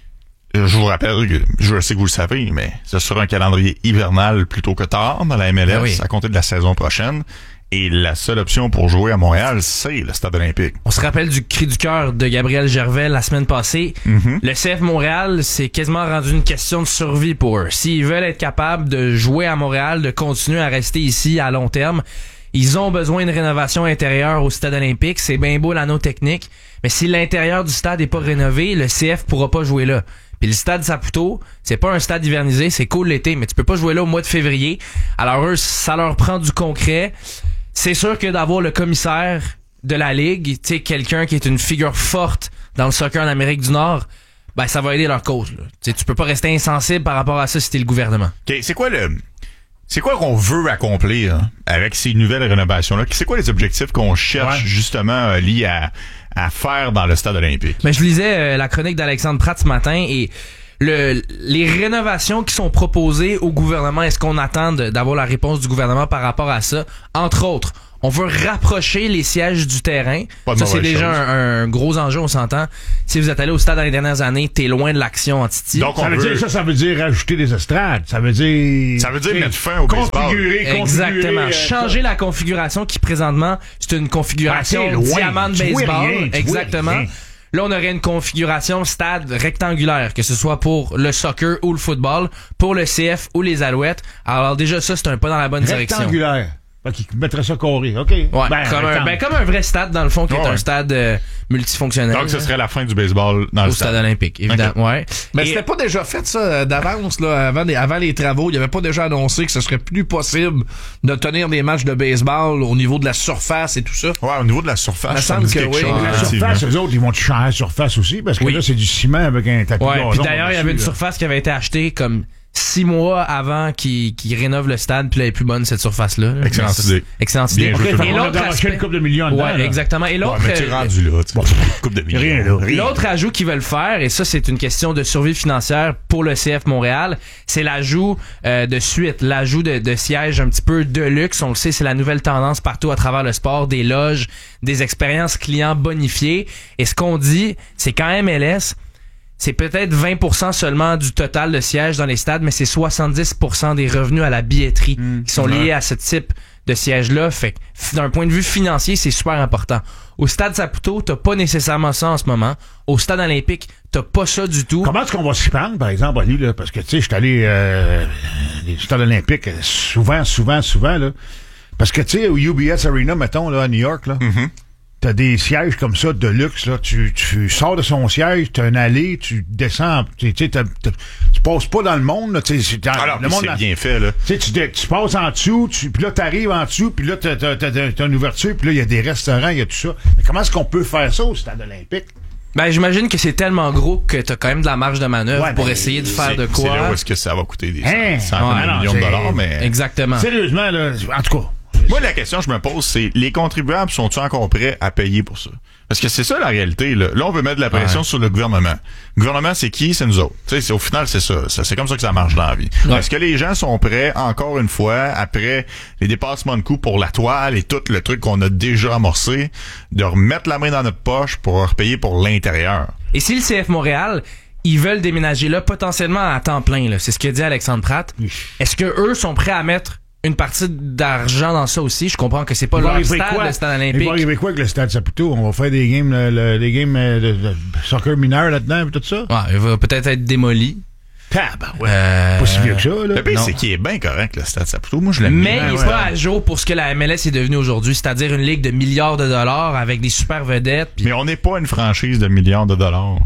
je vous rappelle, que, je sais que vous le savez, mais ce sera un calendrier hivernal plutôt que tard dans la M L S, ben oui. à compter de la saison prochaine. Et la seule option pour jouer à Montréal, c'est le stade olympique. On se rappelle du cri du cœur de Gabriel Gervais la semaine passée. Mm-hmm. Le C F Montréal, c'est quasiment rendu une question de survie pour eux. S'ils veulent être capables de jouer à Montréal, de continuer à rester ici à long terme, ils ont besoin d'une rénovation intérieure au stade olympique. C'est bien beau l'anneau technique, mais si l'intérieur du stade est pas rénové, le C F pourra pas jouer là. Puis le stade Saputo, c'est pas un stade hivernisé, c'est cool l'été, mais tu peux pas jouer là au mois de février. Alors eux, ça leur prend du concret. C'est sûr que d'avoir le commissaire de la Ligue, tu sais, quelqu'un qui est une figure forte dans le soccer en Amérique du Nord, ben ça va aider leur cause. Là. Tu sais, tu peux pas rester insensible par rapport à ça si t'es le gouvernement. Okay, c'est quoi le... C'est quoi qu'on veut accomplir hein, avec ces nouvelles rénovations-là? C'est quoi les objectifs qu'on cherche ouais. justement euh, liés à, à faire dans le stade olympique? Ben, je lisais euh, la chronique d'Alexandre Pratt ce matin et le, les rénovations qui sont proposées au gouvernement, est-ce qu'on attend de, d'avoir la réponse du gouvernement par rapport à ça? Entre autres, on veut rapprocher les sièges du terrain. Ça, c'est déjà un, un gros enjeu, on s'entend. Si vous êtes allé au stade dans les dernières années, t'es loin de l'action en Titi. Donc, ça veut dire, ça, ça veut dire rajouter des estrades. Ça veut dire... Ça veut dire mettre fin au baseball. Exactement. Euh, Changer la configuration qui, présentement, c'est une configuration ben, loin, diamant de baseball. Rien, Exactement. Rien. Là, on aurait une configuration stade rectangulaire, que ce soit pour le soccer ou le football, pour le C F ou les Alouettes. Alors déjà, ça, c'est un pas dans la bonne direction. Rectangulaire. Fait qu'il mettrait ça carré, OK. Ouais, ben, comme, un, ben, comme un vrai stade, dans le fond, qui oh, est ouais. un stade euh, multifonctionnel. Donc, ce serait la fin du baseball dans au le stade. stade olympique, évidemment. Okay. Ouais. Mais Et, c'était pas déjà fait, ça, d'avance, là, avant les, avant les travaux. Il y avait pas déjà annoncé que ce serait plus possible de tenir des matchs de baseball au niveau de la surface et tout ça? Ouais, au niveau de la surface, ça me semble que oui. La surface, eux autres, ils vont changer la surface aussi, parce que oui. là, c'est du ciment avec un tapis ouais, gazon. Puis d'ailleurs, il y avait une là. surface qui avait été achetée comme six mois avant qu'ils qu'ils rénovent le stade, puis là, elle est plus bonne, cette surface-là. Là. Excellente ça, idée. Excellente idée. Okay, et l'autre aspect... une couple de millions dedans, ouais, là. exactement. Et l'autre... Ouais, mais tu es rendu là, tu bon, coupe de millions. Rien, là. Rien. L'autre ajout qu'ils veulent faire, et ça, c'est une question de survie financière pour le C F Montréal, c'est l'ajout euh, de suite, l'ajout de, de sièges un petit peu de luxe. On le sait, c'est la nouvelle tendance partout à travers le sport, des loges, des expériences clients bonifiées. Et ce qu'on dit, c'est qu'en M L S, c'est peut-être vingt pour cent seulement du total de sièges dans les stades, mais c'est soixante-dix pour cent des revenus à la billetterie mmh, qui sont liés ouais. à ce type de siège-là. Fait que d'un point de vue financier, c'est super important. Au stade Saputo, t'as pas nécessairement ça en ce moment. Au stade olympique, t'as pas ça du tout. Comment est-ce qu'on va s'y prendre, par exemple, Ali, là? Parce que, tu sais, je suis allé euh, les stades olympiques souvent, souvent, souvent, là. Parce que, tu sais, au U B S Arena, mettons, là, à New York, là, mm-hmm. t'as des sièges comme ça de luxe, là. Tu, tu sors de son siège, t'as une allée, tu descends, tu sais, tu passes pas dans le monde, là. Tu sais, alors, le monde c'est bien fait, là. Tu sais, tu passes en dessous, tu, puis là, t'arrives en dessous, puis là, t'as, t'as, t'as, t'as une ouverture, puis là, il y a des restaurants, il y a tout ça. Mais comment est-ce qu'on peut faire ça au stade olympique? Ben, j'imagine que c'est tellement gros que t'as quand même de la marge de manœuvre ouais, pour ben, essayer de faire de quoi. C'est là où est-ce que ça va coûter des hein? centaines ouais, de non, millions de dollars, mais... Exactement. Sérieusement, là, en tout cas... Moi, la question que je me pose, c'est les contribuables sont-ils encore prêts à payer pour ça? Parce que c'est ça la réalité. Là, là on veut mettre de la pression ouais. sur le gouvernement. Le gouvernement, c'est qui? C'est nous autres. Tu sais, au final, c'est ça. ça. C'est comme ça que ça marche dans la vie. Ouais. Est-ce que les gens sont prêts, encore une fois, après les dépassements de coûts pour la toile et tout le truc qu'on a déjà amorcé, de remettre la main dans notre poche pour repayer pour l'intérieur? Et si le C F Montréal... ils veulent déménager là potentiellement à temps plein, là. C'est ce que dit Alexandre Pratt. Oui. Est-ce que eux sont prêts à mettre une partie d'argent dans ça aussi? Je comprends que c'est pas leur stade, quoi? Le stade olympique. Il va arriver quoi avec le stade Saputo? On va faire des games, le, le, des games de, de soccer mineur là-dedans et tout ça? Ouais, il va peut-être être démoli. Ah, ben ouais. Euh, pas si vieux que ça, là. Le pire, c'est qu'il est bien correct, le stade Saputo. Moi, je l'aime Mais bien. il est ouais. pas à jour pour ce que la M L S est devenue aujourd'hui, c'est-à-dire une ligue de milliards de dollars avec des super vedettes. Pis... Mais on n'est pas une franchise de milliards de dollars.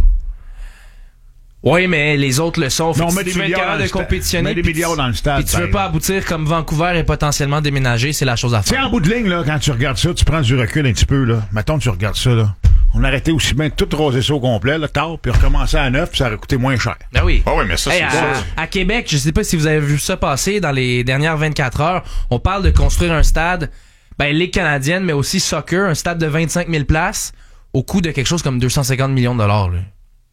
Oui, mais les autres le sont. Non, on met si des tu veux être capable de compétitionner. Mets des milliards dans le stade. Puis tu veux pas aboutir comme Vancouver et potentiellement déménager, c'est la chose à faire. C'est en bout de ligne, là, quand tu regardes ça, tu prends du recul un petit peu, là. Mettons, tu regardes ça, là. On arrêtait aussi bien de tout raser ça au complet, là, tard, puis recommencer à neuf, puis ça aurait coûté moins cher. Ben oui. Ah oui, mais ça, hey, c'est à, ça. À Québec, je sais pas si vous avez vu ça passer dans les dernières vingt-quatre heures, on parle de construire un stade, ben, Ligue canadienne, mais aussi soccer, un stade de vingt-cinq mille places, au coût de quelque chose comme deux cent cinquante millions de dollars, là.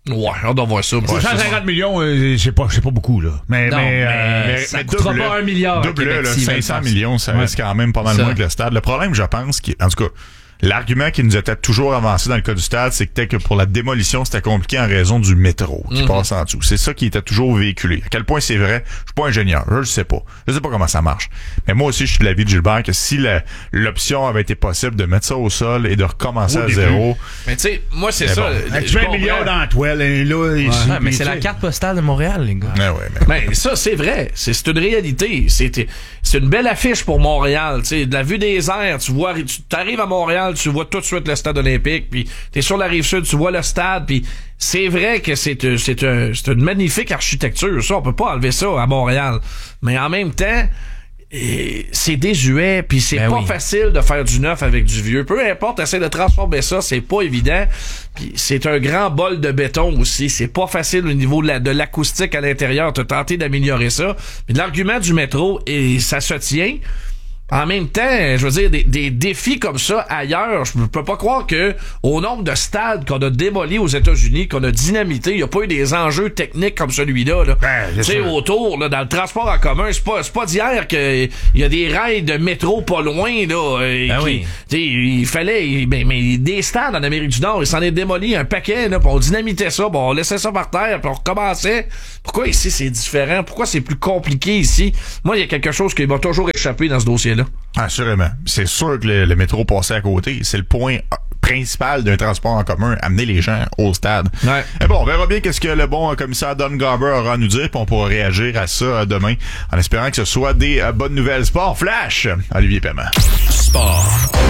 Ouais, on doit voir ça. Ouais, cent cinquante millions, euh, c'est pas, c'est pas beaucoup, là. Mais, non, mais, mais, euh, mais ça mais coûtera pas un milliard. Double, là, cinq cents millions, ça ouais. reste quand même pas mal ça. moins que le stade. Le problème, je pense, qui, en tout cas, l'argument qui nous était toujours avancé dans le cas du stade, c'est que, peut-être que pour la démolition, c'était compliqué en raison du métro qui mm-hmm. passe en dessous. C'est ça qui était toujours véhiculé. À quel point c'est vrai, je suis pas ingénieur, je le sais pas. Je sais pas comment ça marche. Mais moi aussi, je suis de l'avis de Gilbert que si la, l'option avait été possible de mettre ça au sol et de recommencer au à début. zéro. Mais tu sais, moi, c'est ça. Avec vingt millions dans la toile, et là, ouais. ici, ouais, mais c'est la carte postale de Montréal, les gars. Ouais, ouais, mais... mais ça, c'est vrai. C'est, c'est une réalité. C'est, c'est une belle affiche pour Montréal. Tu sais, de la vue des airs, tu vois, tu t'arrives à Montréal, tu vois tout de suite le stade olympique, puis t'es sur la rive sud, tu vois le stade, puis c'est vrai que c'est c'est un, c'est une magnifique architecture, ça, on peut pas enlever ça à Montréal, mais en même temps et c'est désuet, puis c'est ben pas oui. facile de faire du neuf avec du vieux. Peu importe, essaie de transformer ça, c'est pas évident. Puis c'est un grand bol de béton aussi. C'est pas facile au niveau de, la, de l'acoustique à l'intérieur. T'as tenté d'améliorer ça. Mais l'argument du métro, et ça se tient. En même temps, je veux dire, des, des défis comme ça ailleurs, je peux pas croire que au nombre de stades qu'on a démolis aux États-Unis, qu'on a dynamité, il y a pas eu des enjeux techniques comme celui-là. Là. Ben, tu sais, autour, là, dans le transport en commun, c'est pas, c'est pas d'hier qu'il y a des rails de métro pas loin, là. Ben qui, oui. Il fallait, ben, mais des stades en Amérique du Nord, il s'en est démoli un paquet, là, pis on dynamitait ça, bon, on laissait ça par terre, puis on recommençait. Pourquoi ici c'est différent? Pourquoi c'est plus compliqué ici? Moi, il y a quelque chose qui m'a toujours échappé dans ce dossier-là. Assurément. C'est sûr que le, le métro passait à côté. C'est le point principal d'un transport en commun, amener les gens au stade. Ouais. Et bon, on verra bien qu'est-ce que le bon commissaire Don Garber aura à nous dire, puis on pourra réagir à ça demain, en espérant que ce soit des euh, bonnes nouvelles. Sport Flash, Olivier Paiement. Sport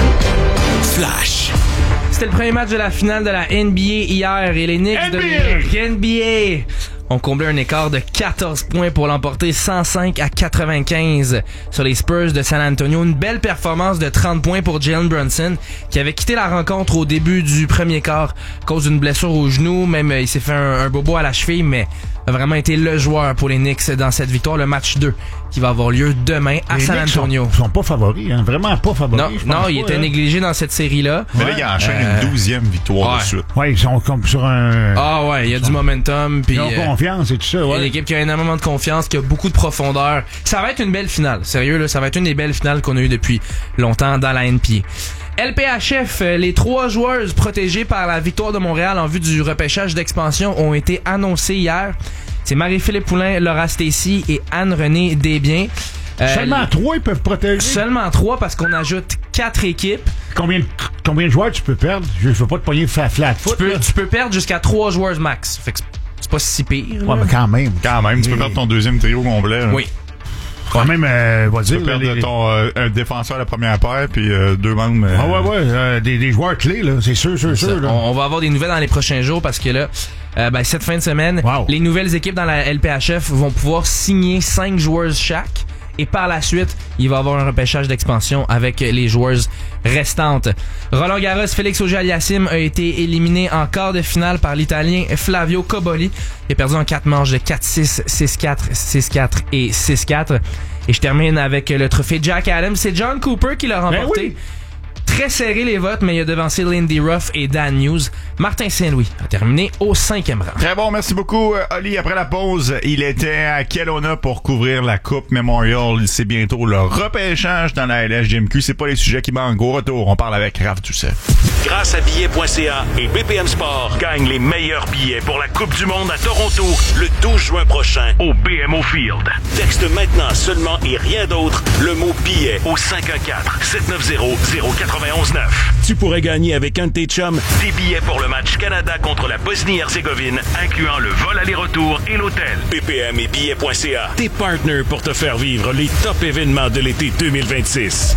Flash. C'était le premier match de la finale de la N B A hier et les Knicks N B A! de N B A ont comblé un écart de quatorze points pour l'emporter cent cinq à quatre-vingt-quinze sur les Spurs de San Antonio. Une belle performance de trente points pour Jalen Brunson qui avait quitté la rencontre au début du premier quart à cause d'une blessure au genou. Même il s'est fait un, un bobo à la cheville, mais a vraiment été le joueur pour les Knicks dans cette victoire. Le match deux qui va avoir lieu demain à les San Antonio. Ils sont, sont pas favoris, hein? Vraiment pas favoris. Non, non, pas, il était hein? négligé dans cette série-là. Mais là, il enchaîne euh, une douzième victoire ouais. de suite. Ouais, ils sont comme sur un... Ah ouais, il y a ils du sont... momentum. Pis, ils ont euh, confiance et tout ça, ouais. Une équipe qui a énormément de confiance, qui a beaucoup de profondeur. Ça va être une belle finale. Sérieux, là, ça va être une des belles finales qu'on a eues depuis longtemps dans la N B A. L P H F, les trois joueuses protégées par la victoire de Montréal en vue du repêchage d'expansion ont été annoncées hier. C'est Marie-Philippe Poulin, Laura Stacey et Anne-Renée Desbiens. Euh, seulement trois, ils peuvent protéger? Seulement trois, parce qu'on ajoute quatre équipes. Combien de, combien de joueurs tu peux perdre? Je ne veux pas te pogner flat foot. Tu peux, tu peux perdre jusqu'à trois joueurs max. Fait que c'est pas si pire. Ouais, mais quand même. Quand même, tu peux perdre ton deuxième trio complet. Là. Oui. Quand même, euh, va dire... Tu peux perdre les, ton, euh, un défenseur à la première paire, puis euh, deux membres... Euh, ah ouais, ouais, euh, des, des joueurs clés, là, c'est sûr, sûr, sûr. Là. On, on va avoir des nouvelles dans les prochains jours, parce que là, euh, ben, cette fin de semaine, wow. les nouvelles équipes dans la L P H F vont pouvoir signer cinq joueurs chaque. Et par la suite, il va y avoir un repêchage d'expansion avec les joueuses restantes. Roland Garros, Félix Auger-Aliassime a été éliminé en quart de finale par l'Italien Flavio Cobolli. Il a perdu en quatre manches de quatre six, six quatre, six quatre et six quatre. Et je termine avec le trophée Jack Adams. C'est John Cooper qui l'a remporté. Ben oui. Très serré les votes, mais il a devancé Lindy Ruff et Dan News. Martin Saint-Louis a terminé au cinquième rang. Très bon, merci beaucoup, Oli. Après la pause, il était à Kelowna pour couvrir la Coupe Memorial. C'est bientôt le repêchage dans la L S G M Q. C'est pas les sujets qui manquent. Au retour, on parle avec Raph Doucet. Grâce à billets point c a et B P M Sport, gagne les meilleurs billets pour la Coupe du Monde à Toronto le douze juin prochain au B M O Field. Texte maintenant seulement et rien d'autre le mot billet au cinq un quatre, sept neuf zéro, zéro quatre un neuf. Tu pourrais gagner avec un de tes chums des billets pour le match Canada contre la Bosnie-Herzégovine, incluant le vol aller-retour et l'hôtel. B P M et billets point c a, tes partenaires pour te faire vivre les top événements de l'été deux mille vingt-six.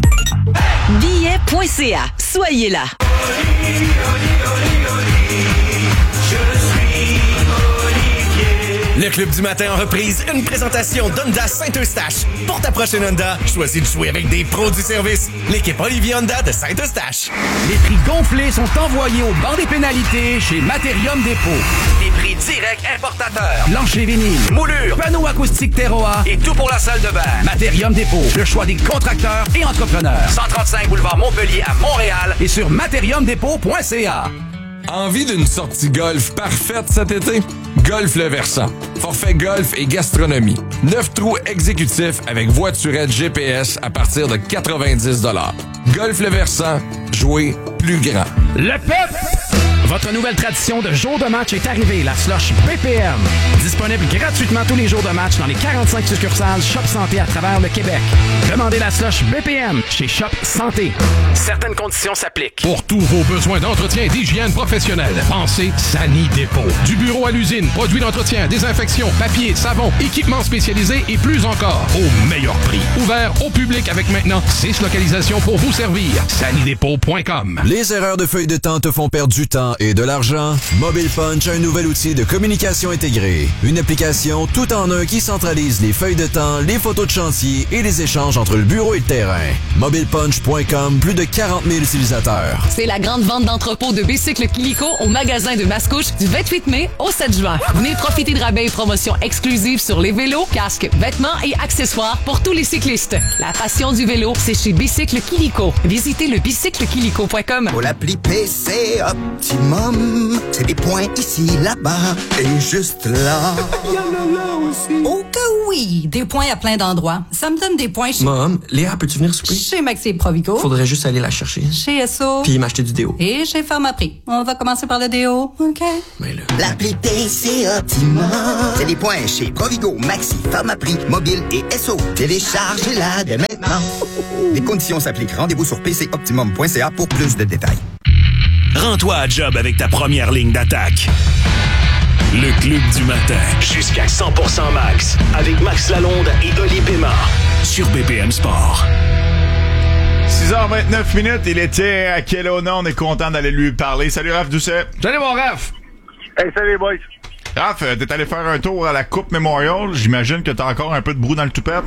billets point c a. Soyez là. Le Club du matin en reprise, une présentation d'Honda Saint-Eustache. Pour ta prochaine Honda, choisis de jouer avec des pros du service. L'équipe Olivier Honda de Saint-Eustache. Les prix gonflés sont envoyés au banc des pénalités chez Matérium Dépôt. Des prix directs importateurs. Plancher vinyle, moulure, panneaux acoustiques Terroir et tout pour la salle de bain. Matérium Dépôt, le choix des contracteurs et entrepreneurs. cent trente-cinq boulevard Montpellier à Montréal et sur matérium dépôt point c a. Envie d'une sortie golf parfaite cet été? Golf Le Versant. Forfait golf et gastronomie. Neuf trous exécutifs avec voiturette G P S à partir de quatre-vingt-dix dollars. Golf Le Versant. Jouer plus grand. Le P E P! Votre nouvelle tradition de jour de match est arrivée, la slush B P M. Disponible gratuitement tous les jours de match dans les quarante-cinq succursales Shop Santé à travers le Québec. Demandez la slush B P M chez Shop Santé. Certaines conditions s'appliquent. Pour tous vos besoins d'entretien et d'hygiène professionnelle, pensez Sani Dépôt. Du bureau à l'usine, produits d'entretien, désinfection, papier, savon, équipements spécialisés et plus encore, au meilleur prix. Ouvert au public avec maintenant six localisations pour vous servir. Sani Dépôt point com. Les erreurs de feuille de temps te font perdre du temps et de l'argent? Mobile Punch a un nouvel outil de communication intégrée. Une application tout en un qui centralise les feuilles de temps, les photos de chantier et les échanges entre le bureau et le terrain. mobile punch point com, plus de quarante mille utilisateurs. C'est la grande vente d'entrepôt de bicycles Kilico au magasin de Mascouche du vingt-huit mai au sept juin. Venez profiter de rabais et promotions exclusives sur les vélos, casques, vêtements et accessoires pour tous les cyclistes. La passion du vélo, c'est chez Bicycle Kilico. Visitez le bicycle kilico point com. Pour l'appli P C Optimum, c'est des points ici, là-bas et juste là. Il y en a là aussi. Oh que oui, des points à plein d'endroits. Ça me donne des points chez... Mom, Léa, peux-tu venir souper? Chez Maxi Provigo. Faudrait juste aller la chercher. Chez S O. Puis m'acheter du déo. Et chez Pharmaprix. On va commencer par le déo, OK? Mais là... L'appli P C Optimum, c'est des points chez Provigo, Maxi, Pharmaprix, Mobile et S O. Téléchargez-la dès maintenant. Les conditions s'appliquent. Rendez-vous sur p c optimum point c a pour plus de détails. Rends-toi à job avec ta première ligne d'attaque. Le Club du matin, jusqu'à cent pour cent max, avec Max Lalonde et Oli Pémard, sur B P M Sport. six heures vingt-neuf minutes, il était à Kelowna, on est content d'aller lui parler. Salut Raph Doucet. Salut mon Raph. Hey, salut boys. Raph, t'es allé faire un tour à la Coupe Memorial, j'imagine que t'as encore un peu de brou dans le toupette.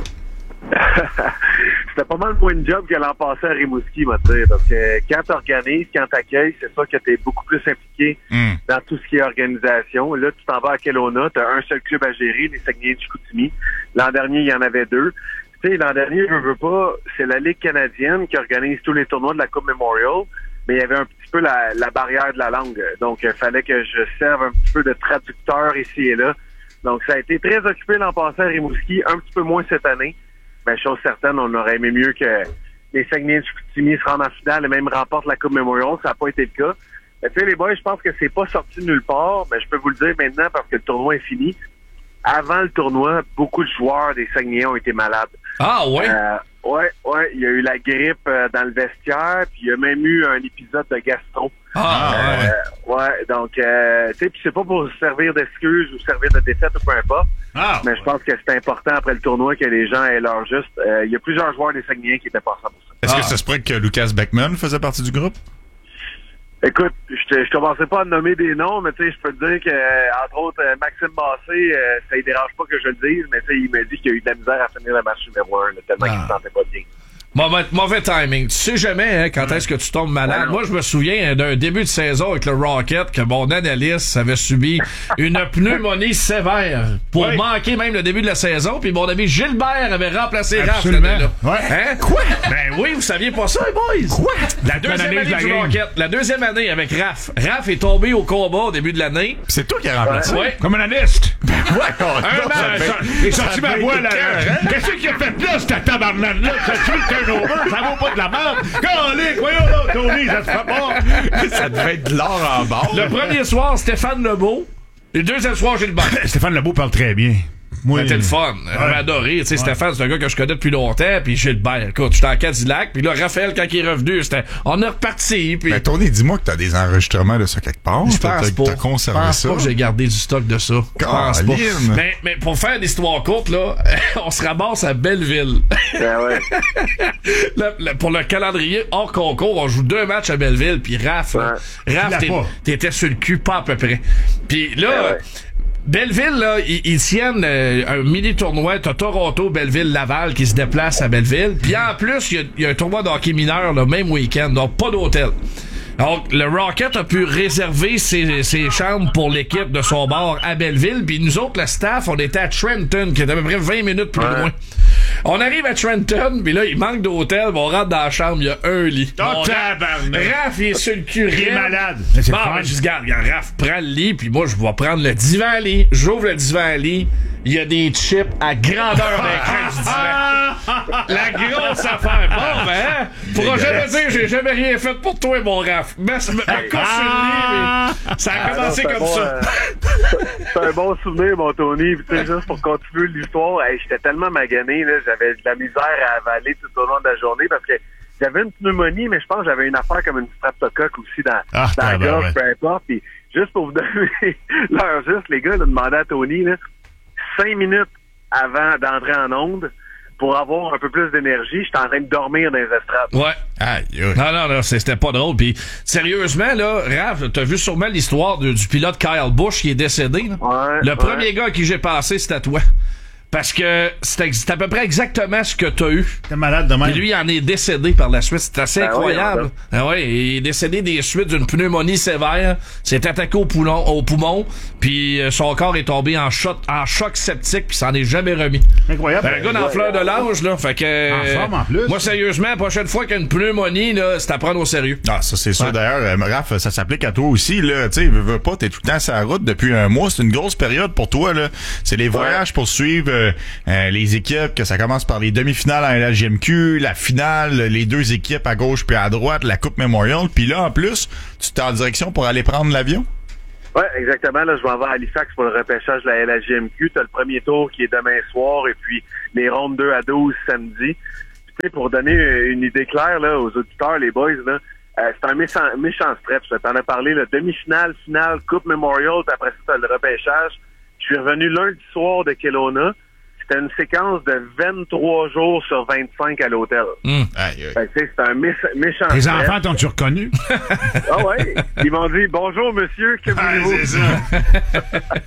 C'était pas mal moins de job que l'an passé à Rimouski, moi, tu sais. Parce que quand t'organises, quand t'accueilles, c'est sûr que t'es beaucoup plus impliqué mm. dans tout ce qui est organisation. Là, tu t'en vas à Kelowna, t'as un seul club à gérer, les Saguenay de Chicoutimi. L'an dernier, il y en avait deux. Tu sais, l'an dernier, je veux pas, c'est la Ligue canadienne qui organise tous les tournois de la Coupe Memorial, mais il y avait un petit peu la, la barrière de la langue. Donc, il fallait que je serve un petit peu de traducteur ici et là. Donc, ça a été très occupé l'an passé à Rimouski, un petit peu moins cette année. Ben, chose certaine, on aurait aimé mieux que les Saguenay de Chicoutimi se rendent en finale et même remportent la Coupe Memorial. Ça n'a pas été le cas. Mais tu sais, les boys, je pense que c'est pas sorti de nulle part. Mais je peux vous le dire maintenant parce que le tournoi est fini. Avant le tournoi, beaucoup de joueurs des Saguenayens ont été malades. Ah ouais? Euh, ouais, ouais. Il y a eu la grippe euh, dans le vestiaire, puis il y a même eu un épisode de gastro. Ah euh, ouais. Ouais, donc, euh, tu sais, puis c'est pas pour servir d'excuse ou servir de défaite ou peu importe. Ah, mais je pense que c'est important après le tournoi que les gens aient leur juste. Euh, il y a plusieurs joueurs des Saguenayens qui étaient passés pour ça. Est-ce ah. que ça se pourrait que Lucas Beckman faisait partie du groupe? Écoute, je ne commençais pas à nommer des noms, mais tu sais, je peux te dire que, entre autres, Maxime Massé, euh, ça ne dérange pas que je le dise, mais tu sais, il m'a dit qu'il a eu de la misère à finir le match numéro un, là, tellement ah. qu'il ne se sentait pas bien. Mauvais, mauvais timing. Tu sais jamais hein, quand est-ce que tu tombes malade. Ouais, Moi, je me souviens d'un début de saison avec le Rocket que mon analyste avait subi une pneumonie sévère pour oui. manquer même le début de la saison. Puis mon ami Gilbert avait remplacé Raph. Ouais. Hein? Quoi? Ben oui, vous saviez pas ça, boys? Quoi? La deuxième année du Rocket. La deuxième année avec Raph. Raph est tombé au combat au début de l'année. C'est toi qui as remplacé? Ouais. Comme un analyste. Ouais. Un match. Il sorti ma voix, là. Qu'est-ce qu'il a fait là, cette tabarnane-là? Ça tue le turnover, ça vaut pas de la merde. Calique, voyons là, Tony, ça se fait pas. Ça devait être de l'or en barre. Le premier soir, Stéphane Lebeau. Le deuxième soir, Gilbert. Stéphane Lebeau parle très bien. Moi, c'était le fun. J'avais adoré. Tu sais, ouais. Stéphane, c'est un gars que je connais depuis longtemps. Puis Gilbert, écoute, j'étais en Cadillac. Puis là, Raphaël, quand il est revenu, c'était, on est reparti. Puis... Mais Tony, dis-moi que t'as des enregistrements de ça quelque part. Je pense pas. T'as conservé je pense ça. pas que j'ai gardé du stock de ça. Je pense pas. Mais, mais pour faire l'histoire courte, là, on se ramasse à Belleville. Ben ouais. le, le, pour le calendrier hors concours, on joue deux matchs à Belleville. Puis Raph, ouais. Raph, t'es, t'étais sur le cul, pas à peu près. Puis là... Ben ouais. Belleville, là, ils, ils tiennent euh, un mini-tournoi. T'as Toronto, Belleville, Laval qui se déplacent à Belleville. Puis en plus, il y, y a un tournoi de hockey mineur le même week-end, donc pas d'hôtel. Donc, le Rocket a pu réserver ses, ses chambres pour l'équipe de son bord à Belleville. Puis nous autres, le staff, on était à Trenton, qui est à peu près vingt minutes plus ouais. loin. On arrive à Trenton, puis là, il manque d'hôtel, on rentre dans la chambre, il y a un lit. Oh, Bon, tabarnak. Raph, il est sur le cul. Il est raide. malade. Bon, C'est ben, fun. je dis, regarde, regarde, Raph, prends le lit, puis moi, je vais prendre le divan-lit. J'ouvre le divan-lit, il y a des chips à grandeur d'écran du divan. La grosse affaire. Bon, ben, hein, pourra jamais dire, j'ai jamais rien fait pour toi, mon Raph. Mais me, me couche sur le lit, mais ça a Ah, commencé non, c'est comme un bon, ça. euh, c'est un bon souvenir, mon Tony. Puis, tu sais, juste pour continuer l'histoire, hey, j'étais tellement magané, là, j'avais de la misère à avaler tout au long de la journée parce que j'avais une pneumonie, mais je pense que j'avais une affaire comme une streptocoque aussi dans, Ah, dans la ben, gorge, ouais. peu importe. Puis, juste pour vous donner l'heure juste, les gars, là, demandaient à Tony, là, cinq minutes avant d'entrer en onde, pour avoir un peu plus d'énergie, j'étais en train de dormir dans les estrades. Ouais. Aïe, aïe. Non, non, non, c'était pas drôle. Puis, sérieusement, là, Raph, t'as vu sûrement l'histoire de- du pilote Kyle Busch qui est décédé, là? Ouais, Le ouais. premier gars à qui j'ai passé, c'était toi. Parce que c'était c'est à peu près exactement ce que t'as eu. T'es malade de même. Puis lui, il en est décédé par la suite. C'est assez Ben incroyable. oui, Ah ouais, il est décédé des suites d'une pneumonie sévère. S'est attaqué au poumon, au poumon. Puis euh, son corps est tombé en choc, en choc septique. Puis s'en est jamais remis. Incroyable. Ben, un gars dans la fleur de l'âge, là. Fait que. En forme, en plus. Moi, sérieusement, la prochaine fois qu'il y a une pneumonie, là, c'est à prendre au sérieux. Ah, ça, c'est sûr. Ouais. D'ailleurs, euh, Raph, ça s'applique à toi aussi, là. Tu sais, veux, veux pas, t'es tout le temps sur la route depuis un mois. C'est une grosse période pour toi, là. C'est les voyages pour suivre euh, euh, les équipes, que ça commence par les demi-finales en L H J M Q, la finale, les deux équipes à gauche puis à droite, la Coupe Memorial. Puis là, en plus, tu t'es en direction pour aller prendre l'avion? Oui, exactement. Là, je m'en vais à Halifax pour le repêchage de la L H J M Q. Tu as le premier tour qui est demain soir et puis les rondes deux à douze samedi. Puis, tu sais, pour donner une idée claire là, aux auditeurs, les boys, là, euh, c'est un méchant, méchant stretch. Je t'en ai parlé, là, demi-finale, finale, Coupe Memorial, puis après ça, tu as le repêchage. Je suis revenu lundi soir de Kelowna. C'était une séquence de vingt-trois jours sur vingt-cinq à l'hôtel. Mmh. Aïe, aïe. Fait que, tu sais, c'est un méch- méchant Les stretch. enfants t'ont-tu reconnu? Ah ouais. Ils m'ont dit bonjour monsieur, que Ah, voulez-vous? c'est ça.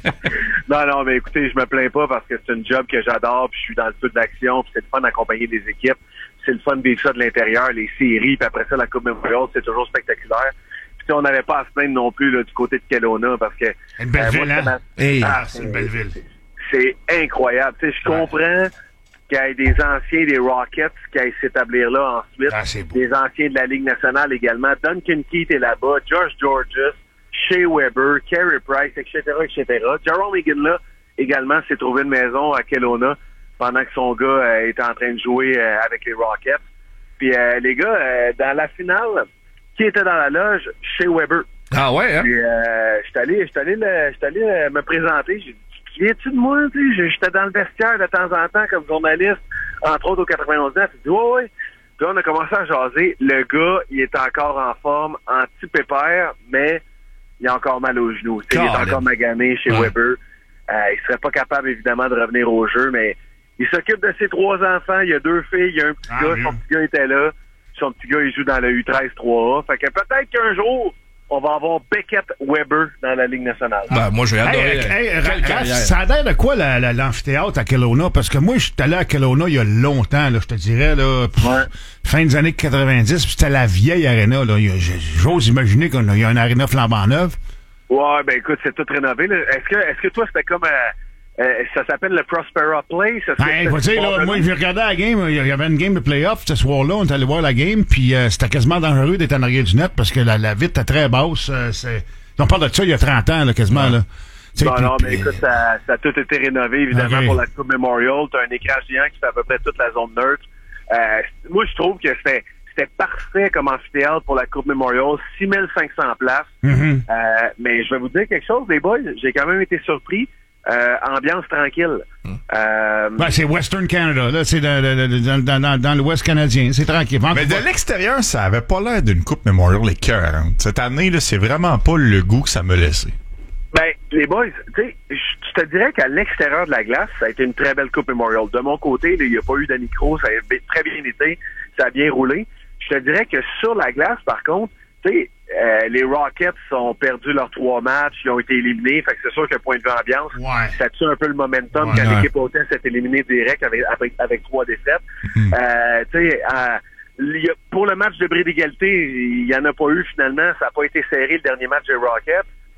Non, non, mais écoutez, je me plains pas parce que c'est un job que j'adore, puis je suis dans le feu de l'action, puis c'est le fun d'accompagner des équipes. C'est le fun de vivre ça de l'intérieur, les séries, puis après ça, la Coupe Memorial, c'est toujours spectaculaire. Puis tu sais, on n'avait pas à se plaindre non plus là, du côté de Kelowna parce que... Une belle euh, ville, moi, hein? ça m'a- Hey, Ah, c'est une belle ville. C'est incroyable. Tu sais, je comprends qu'il y ait des anciens des Rockets qui aillent s'établir là ensuite. Ah, c'est beau. Des anciens de la Ligue nationale également. Duncan Keith est là-bas, Josh Georges, Shea Weber, Carey Price, et cetera, et cetera. Jerome Higgin-là également s'est trouvé une maison à Kelowna pendant que son gars euh, était en train de jouer euh, avec les Rockets. Puis euh, les gars, euh, dans la finale, qui était dans la loge? Shea Weber. Ah ouais, hein? Puis euh, j'étais allé, j'étais allé, le- j'étais allé euh, me présenter. J'ai dit, viens-tu de moi? Tu sais, j'étais dans le vestiaire de temps en temps comme journaliste, entre autres au quatre-vingt-onze ans. Puis il dit, ouais, ouais. Puis là, on a commencé à jaser. Le gars, il est encore en forme, anti-pépère, mais il a encore mal aux genoux. Tu sais, il est Colin. encore magané chez Ouais. Weber. Euh, il serait pas capable, évidemment, de revenir au jeu, mais il s'occupe de ses trois enfants. Il y a deux filles, il y a un petit Ah, gars. oui. Son petit gars était là. Son petit gars, il joue dans le U treize trois A. Fait que peut-être qu'un jour, on va avoir Beckett Weber dans la Ligue nationale. Ben, moi, j'ai adoré. Hey, hey, Quelle Ra- Raph, carrière. ça a l'air de quoi la- la- l'amphithéâtre à Kelowna? Parce que moi, je suis allé à Kelowna il y a longtemps, là, je te dirais, là, pff, Ouais. fin des années quatre-vingt-dix, puis c'était la vieille aréna. Là. Il y a- J'ose imaginer qu'il y a une aréna flambant neuve. Ouais, ben écoute, c'est tout rénové. là. Est-ce que, est-ce que toi, c'était comme... euh, euh, ça s'appelle le Prospera Place? Est-ce que Hey, c'était faut dire, là, sport moi, de- j'ai regardé la game, il y avait une game de playoff ce soir-là, on est allé voir la game, puis euh, c'était quasiment dangereux d'être en arrière du net parce que la, la vitre était très basse. euh, c'est... On parle de ça il y a trente ans, là, quasiment. Là. Tu sais, Non, puis- non, mais puis- écoute, ça, ça a tout été rénové, évidemment, Ok. pour la Coupe Memorial. T'as un écran géant qui fait à peu près toute la zone neutre. Euh, moi, je trouve que c'était, c'était parfait comme amphithéâtre pour la Coupe Memorial. six mille cinq cents places. Mhm. Euh, mais je vais vous dire quelque chose, les boys. J'ai quand même été surpris. Euh, ambiance tranquille. Euh, Ben, c'est Western Canada, là, c'est dans, dans, dans, dans, dans, dans l'Ouest canadien, c'est tranquille. Mais Vancouver. de l'extérieur, ça avait pas l'air d'une Coupe Memorial écœurante. Cette année, là, c'est vraiment pas le goût que ça me laissait. Ben, les boys, tu sais, je je te dirais qu'à l'extérieur de la glace, ça a été une très belle Coupe Memorial. De mon côté, là, il n'y a pas eu d'anicro, ça a b- très bien été, ça a bien roulé. Je te dirais que sur la glace, par contre, tu sais, euh, les Rockets ont perdu leurs trois matchs, ils ont été éliminés, fait que c'est sûr que point de vue ambiance, Ouais. ça tue un peu le momentum Ouais, quand ouais. l'équipe hôtesse s'est éliminée direct avec, avec, avec trois défaites. Mhm. Euh, tu sais, euh, il y a- pour le match de bris d'égalité, il n'y en a pas eu finalement, ça n'a pas été serré le dernier match des Rockets.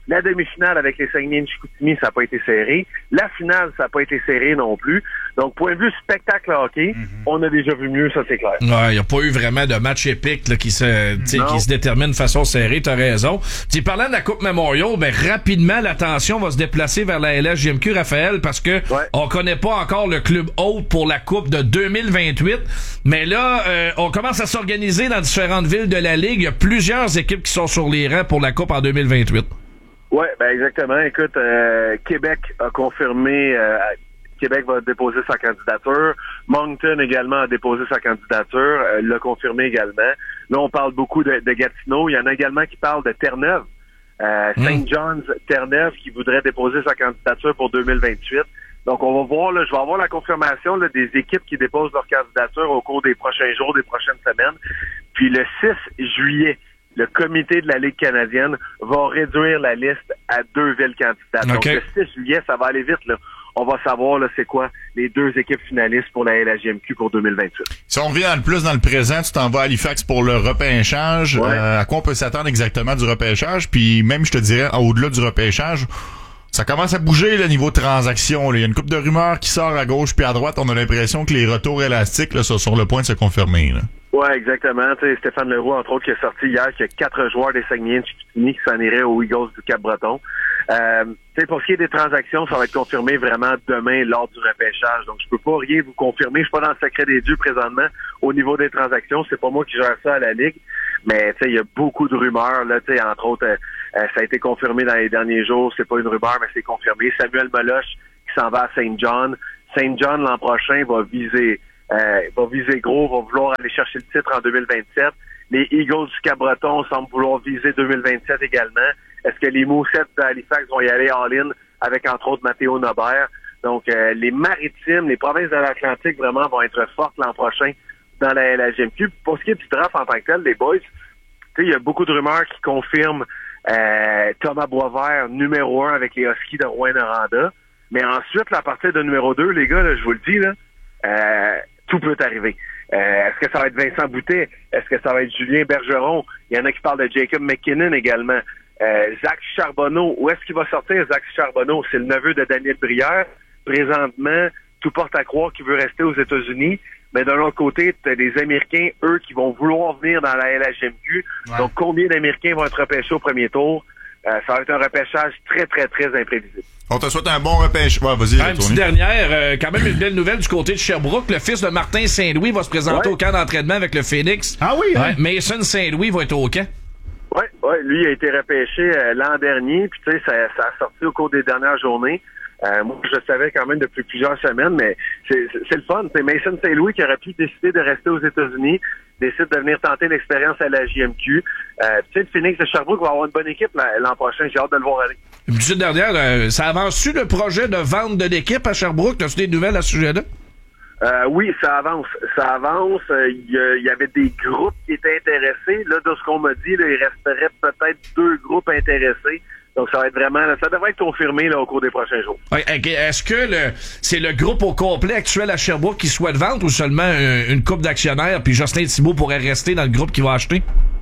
La demi-finale avec les Saguenay de Chicoutimi, ça n'a pas été serré. La finale, ça n'a pas été serré non plus. Donc, point de vue spectacle hockey, mm-hmm. on a déjà vu mieux, ça c'est clair. Ouais, il n'y a pas eu vraiment de match épique là, qui se qui se détermine de façon serrée, t'as raison. Puis parlant de la Coupe Memorial, ben rapidement, l'attention va se déplacer vers la L H J M Q, Raphaël, parce que ouais. on connaît pas encore le club hôte pour la Coupe de deux mille vingt-huit. Mais là, euh, on commence à s'organiser dans différentes villes de la Ligue. Il y a plusieurs équipes qui sont sur les rangs pour la Coupe en deux mille vingt-huit. Oui, ben exactement. Écoute, euh, Québec a confirmé, euh, Québec va déposer sa candidature. Moncton également a déposé sa candidature, euh, l'a confirmé également. Là, on parle beaucoup de, de Gatineau. Il y en a également qui parlent de Terre-Neuve. Euh, mmh. Saint John's, Terre-Neuve, qui voudrait déposer sa candidature pour deux mille vingt-huit. Donc, on va voir, là, je vais avoir la confirmation là, des équipes qui déposent leur candidature au cours des prochains jours, des prochaines semaines. Puis le six juillet, le comité de la Ligue canadienne va réduire la liste à deux villes candidates. Okay. Donc, le six juillet, ça va aller vite, là. On va savoir, là, c'est quoi les deux équipes finalistes pour la L H J M Q pour deux mille vingt-huit. Si on revient dans le plus dans le présent, tu t'en vas à Halifax pour le repêchage. Ouais. Euh, à quoi on peut s'attendre exactement du repêchage? Puis même, je te dirais, au-delà du repêchage, ça commence à bouger, le niveau de transaction. Là. Il y a une couple de rumeurs qui sort à gauche puis à droite. On a l'impression que les retours élastiques là, sont sur le point de se confirmer, là. Oui, exactement. T'sais, Stéphane Leroux, entre autres, qui a sorti hier qu'il y a quatre joueurs des Saguenay de Chicoutimi qui s'en iraient aux Eagles du Cap-Breton. Euh, pour ce qui est des transactions, ça va être confirmé vraiment demain lors du repêchage. Donc, je peux pas rien vous confirmer. Je suis pas dans le secret des dieux présentement au niveau des transactions. C'est pas moi qui gère ça à la Ligue. Mais il y a beaucoup de rumeurs. Là, entre autres, euh, ça a été confirmé dans les derniers jours. C'est pas une rumeur, mais c'est confirmé. Samuel Meloche qui s'en va à Saint John. Saint John, l'an prochain, va viser... Euh, va viser gros, va vouloir aller chercher le titre en deux mille vingt-sept. Les Eagles du Cap-Breton semblent vouloir viser deux mille vingt-sept également. Est-ce que les Mousettes d'Halifax vont y aller all-in avec, entre autres, Mathéo Nobert? Donc, euh, les Maritimes, les provinces de l'Atlantique, vraiment, vont être fortes l'an prochain dans la L H J M Q. Pour ce qui est du draft en tant que tel, les boys, tu sais, il y a beaucoup de rumeurs qui confirment euh, Thomas Boisvert, numéro un avec les Huskies de Rouyn-Noranda. Mais ensuite, là, à partir de numéro deux, les gars, là, je vous le dis, là, euh, tout peut arriver. Euh, est-ce que ça va être Vincent Boutet? Est-ce que ça va être Julien Bergeron? Il y en a qui parlent de Jacob McKinnon également. Euh, Zach Charbonneau. Où est-ce qu'il va sortir, Zach Charbonneau? C'est le neveu de Daniel Brière. Présentement, tout porte à croire qu'il veut rester aux États-Unis. Mais d'un autre côté, tu as des Américains, eux, qui vont vouloir venir dans la L H J M Q. Ouais. Donc, combien d'Américains vont être repêchés au premier tour? Euh, ça va être un repêchage très, très, très imprévisible. On te souhaite un bon repêchage. Ouais, vas-y, ah, une petite dernière, euh, quand même une belle nouvelle du côté de Sherbrooke. Le fils de Martin Saint-Louis va se présenter ouais. au camp d'entraînement avec le Phoenix. Ah oui? Hein? Ouais, Mason Saint-Louis va être au camp. Oui, ouais, lui a été repêché euh, l'an dernier. Puis tu sais, ça, ça a sorti au cours des dernières journées. Euh, moi, je le savais quand même depuis plusieurs semaines, mais c'est, c'est, c'est le fun. C'est Mason Saint-Louis qui aurait pu décider de rester aux États-Unis, décide de venir tenter l'expérience à la J M Q. Euh, tu sais, le Phoenix de Sherbrooke va avoir une bonne équipe l'an prochain. J'ai hâte de le voir aller. Une petite dernière, euh, ça avance-tu le projet de vente de l'équipe à Sherbrooke? As-tu des nouvelles à ce sujet-là? Euh, oui, ça avance. Ça avance. Il euh, y, y avait des groupes qui étaient intéressés. Là, de ce qu'on m'a dit, là, il resterait peut-être deux groupes intéressés. Donc, ça va être vraiment, ça devrait être confirmé là, au cours des prochains jours. Okay. Est-ce que le, c'est le groupe au complet actuel à Sherbrooke qui souhaite vendre ou seulement une, une couple d'actionnaires, puis Jocelyn Thibault pourrait rester dans le groupe qui va acheter?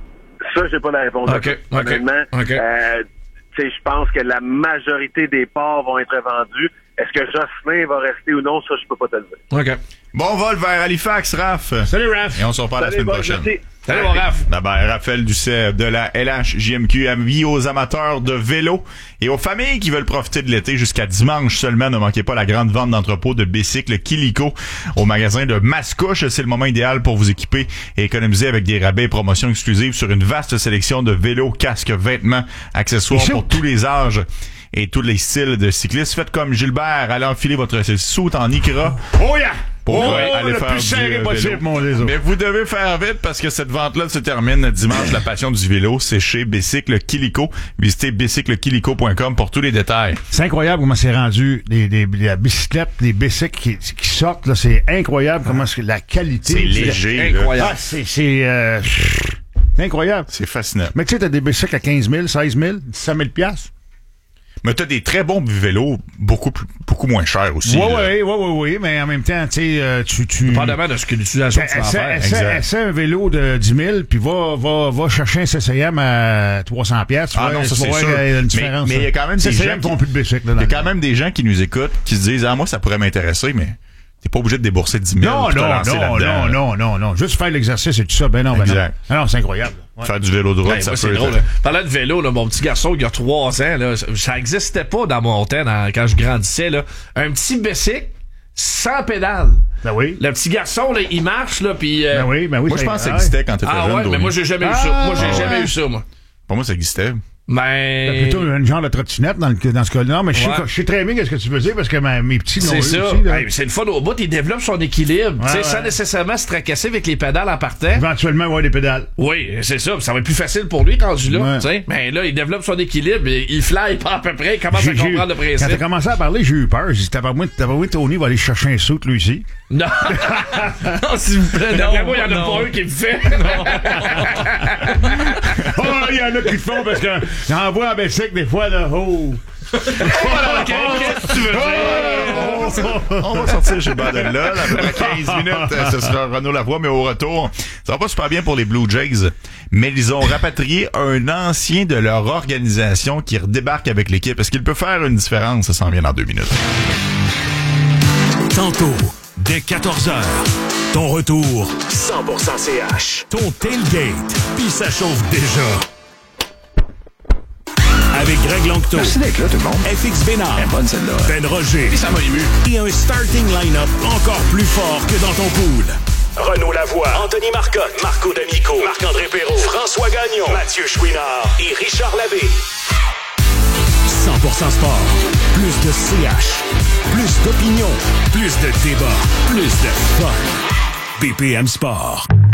Ça, j'ai pas la réponse. Okay. À ça. Honnêtement, okay. euh, je pense que la majorité des parts vont être vendus. Est-ce que Jocelyn va rester ou non? Ça, je peux pas te le dire. OK. Bon vol vers Halifax, Raph. Salut, Raph. Et on se reparle Salut, la semaine bon, prochaine. Merci. Salut, mon Raph. D'abord, Raphaël Doucet de la L H J M Q, avis aux amateurs de vélo et aux familles qui veulent profiter de l'été jusqu'à dimanche seulement. Ne manquez pas la grande vente d'entrepôt de bicycles Kilico au magasin de Mascouche. C'est le moment idéal pour vous équiper et économiser avec des rabais et promotions exclusives sur une vaste sélection de vélos, casques, vêtements, accessoires pour tous les âges et tous les styles de cyclistes. Faites comme Gilbert, allez enfiler votre soute en Icra. Oh yeah! Pour oh, aller le faire plus serré du possible, mon lézard. Mais vous devez faire vite parce que cette vente-là se termine dimanche. La passion du vélo, c'est chez Bicycle Kilico. Visitez bicycle kilico point com pour tous les détails. C'est incroyable comment c'est rendu des, des, des la bicyclette, les bicycles qui, qui sortent là, c'est incroyable comment c'est la qualité. C'est léger, c'est incroyable. Ah, c'est c'est euh, incroyable. C'est fascinant. Mais tu sais, t'as des bicycles à quinze mille, seize mille, dix-sept mille piastres. Mais t'as des très bons vélos, beaucoup plus, beaucoup moins chers aussi. Oui, là. oui, oui, oui, oui, mais en même temps, tu sais, euh, tu... tu... Dépendamment de ce que l'utilisation que tu vas Essaie, faire. essaie, essaie un vélo de dix mille, puis va, va, va chercher un C C M à trois cents piastres. Ah ouais, non, ça c'est voir sûr. qu'il y a une Mais différence. mais il y a quand même des C C M gens qui font plus de bicycle. Il y a quand même des gens qui nous écoutent, qui se disent, ah, moi, ça pourrait m'intéresser, mais t'es pas obligé de débourser dix mille Non, pour te non, lancer non, là-dedans. non, non, non, non. Juste faire l'exercice et tout ça, ben non, ben Exact. non. Ah non, c'est incroyable. Ouais. Faire du vélo de route, Ouais, ça moi, c'est peut drôle. être... Là. Parlant de vélo, là, mon petit garçon, il y a trois ans, là, ça- ça existait pas dans mon temps, dans- quand je grandissais. Là. Un petit bicycle sans pédale. Ben oui. Le petit garçon, là, il marche, là, puis... Euh... Ben oui, ben oui. Moi, je ça- pense que ça ah, existait quand t'étais Ah jeune. ouais, mais Dory. moi, j'ai jamais eu Ah, ça. Moi, j'ai ouais. jamais eu ça, moi. Pour moi, ça existait. Ben... C'est plutôt un genre de trottinette dans, le, dans ce cas-là. Non, mais je sais, Ouais. je sais très bien ce que tu veux dire parce que ma- mes petits l'ont C'est eu ça. aussi. là. Hey, c'est le fun au bout. Il développe son équilibre, Ouais, tu sais, ouais. sans nécessairement se tracasser avec les pédales en partant. Éventuellement, avoir des pédales. Oui, c'est ça. Ça va être plus facile pour lui quand là. Ouais. Tu sais. Mais là, il développe son équilibre. Et il fly pas à peu près. Il commence à J'ai- j'ai- comprendre le Quand t'as principe. commencé à parler, j'ai eu peur. J'ai dit, t'as pas moi, Tony va aller chercher un saut, lui aussi. Non. Non, s'il vous plaît, non. D'après moi, il n'y en a non. pas un qui le fait. Oh, il y en a qui le font parce que j'en vois en bicycle des fois, là. Oh! Qu'est-ce que tu veux dire? On va sortir chez Baden là, à peu près quinze minutes, euh, ce sera Renaud Lavoie, mais au retour, ça va pas super bien pour les Blue Jays, mais ils ont rapatrié un ancien de leur organisation qui redébarque avec l'équipe. Est-ce qu'il peut faire une différence? Ça s'en vient dans deux minutes. Tantôt, dès quatorze heures, ton retour cent pour cent C H. Ton tailgate, puis ça chauffe déjà. Avec Greg Longto. Merci d'être là, tout le monde. F X Bénard. Elle est bonne, celle-là. Ben Roger. Et ça m'a ému. Et un starting line-up encore plus fort que dans ton pool. Renaud Lavoie, Anthony Marcotte, Marco D'Amico, Marc-André Perrault, François Gagnon, Mathieu Chouinard et Richard Labbé. cent pour cent sport. Plus de C H. Plus d'opinion. Plus de débat. Plus de fun. B P M Sport.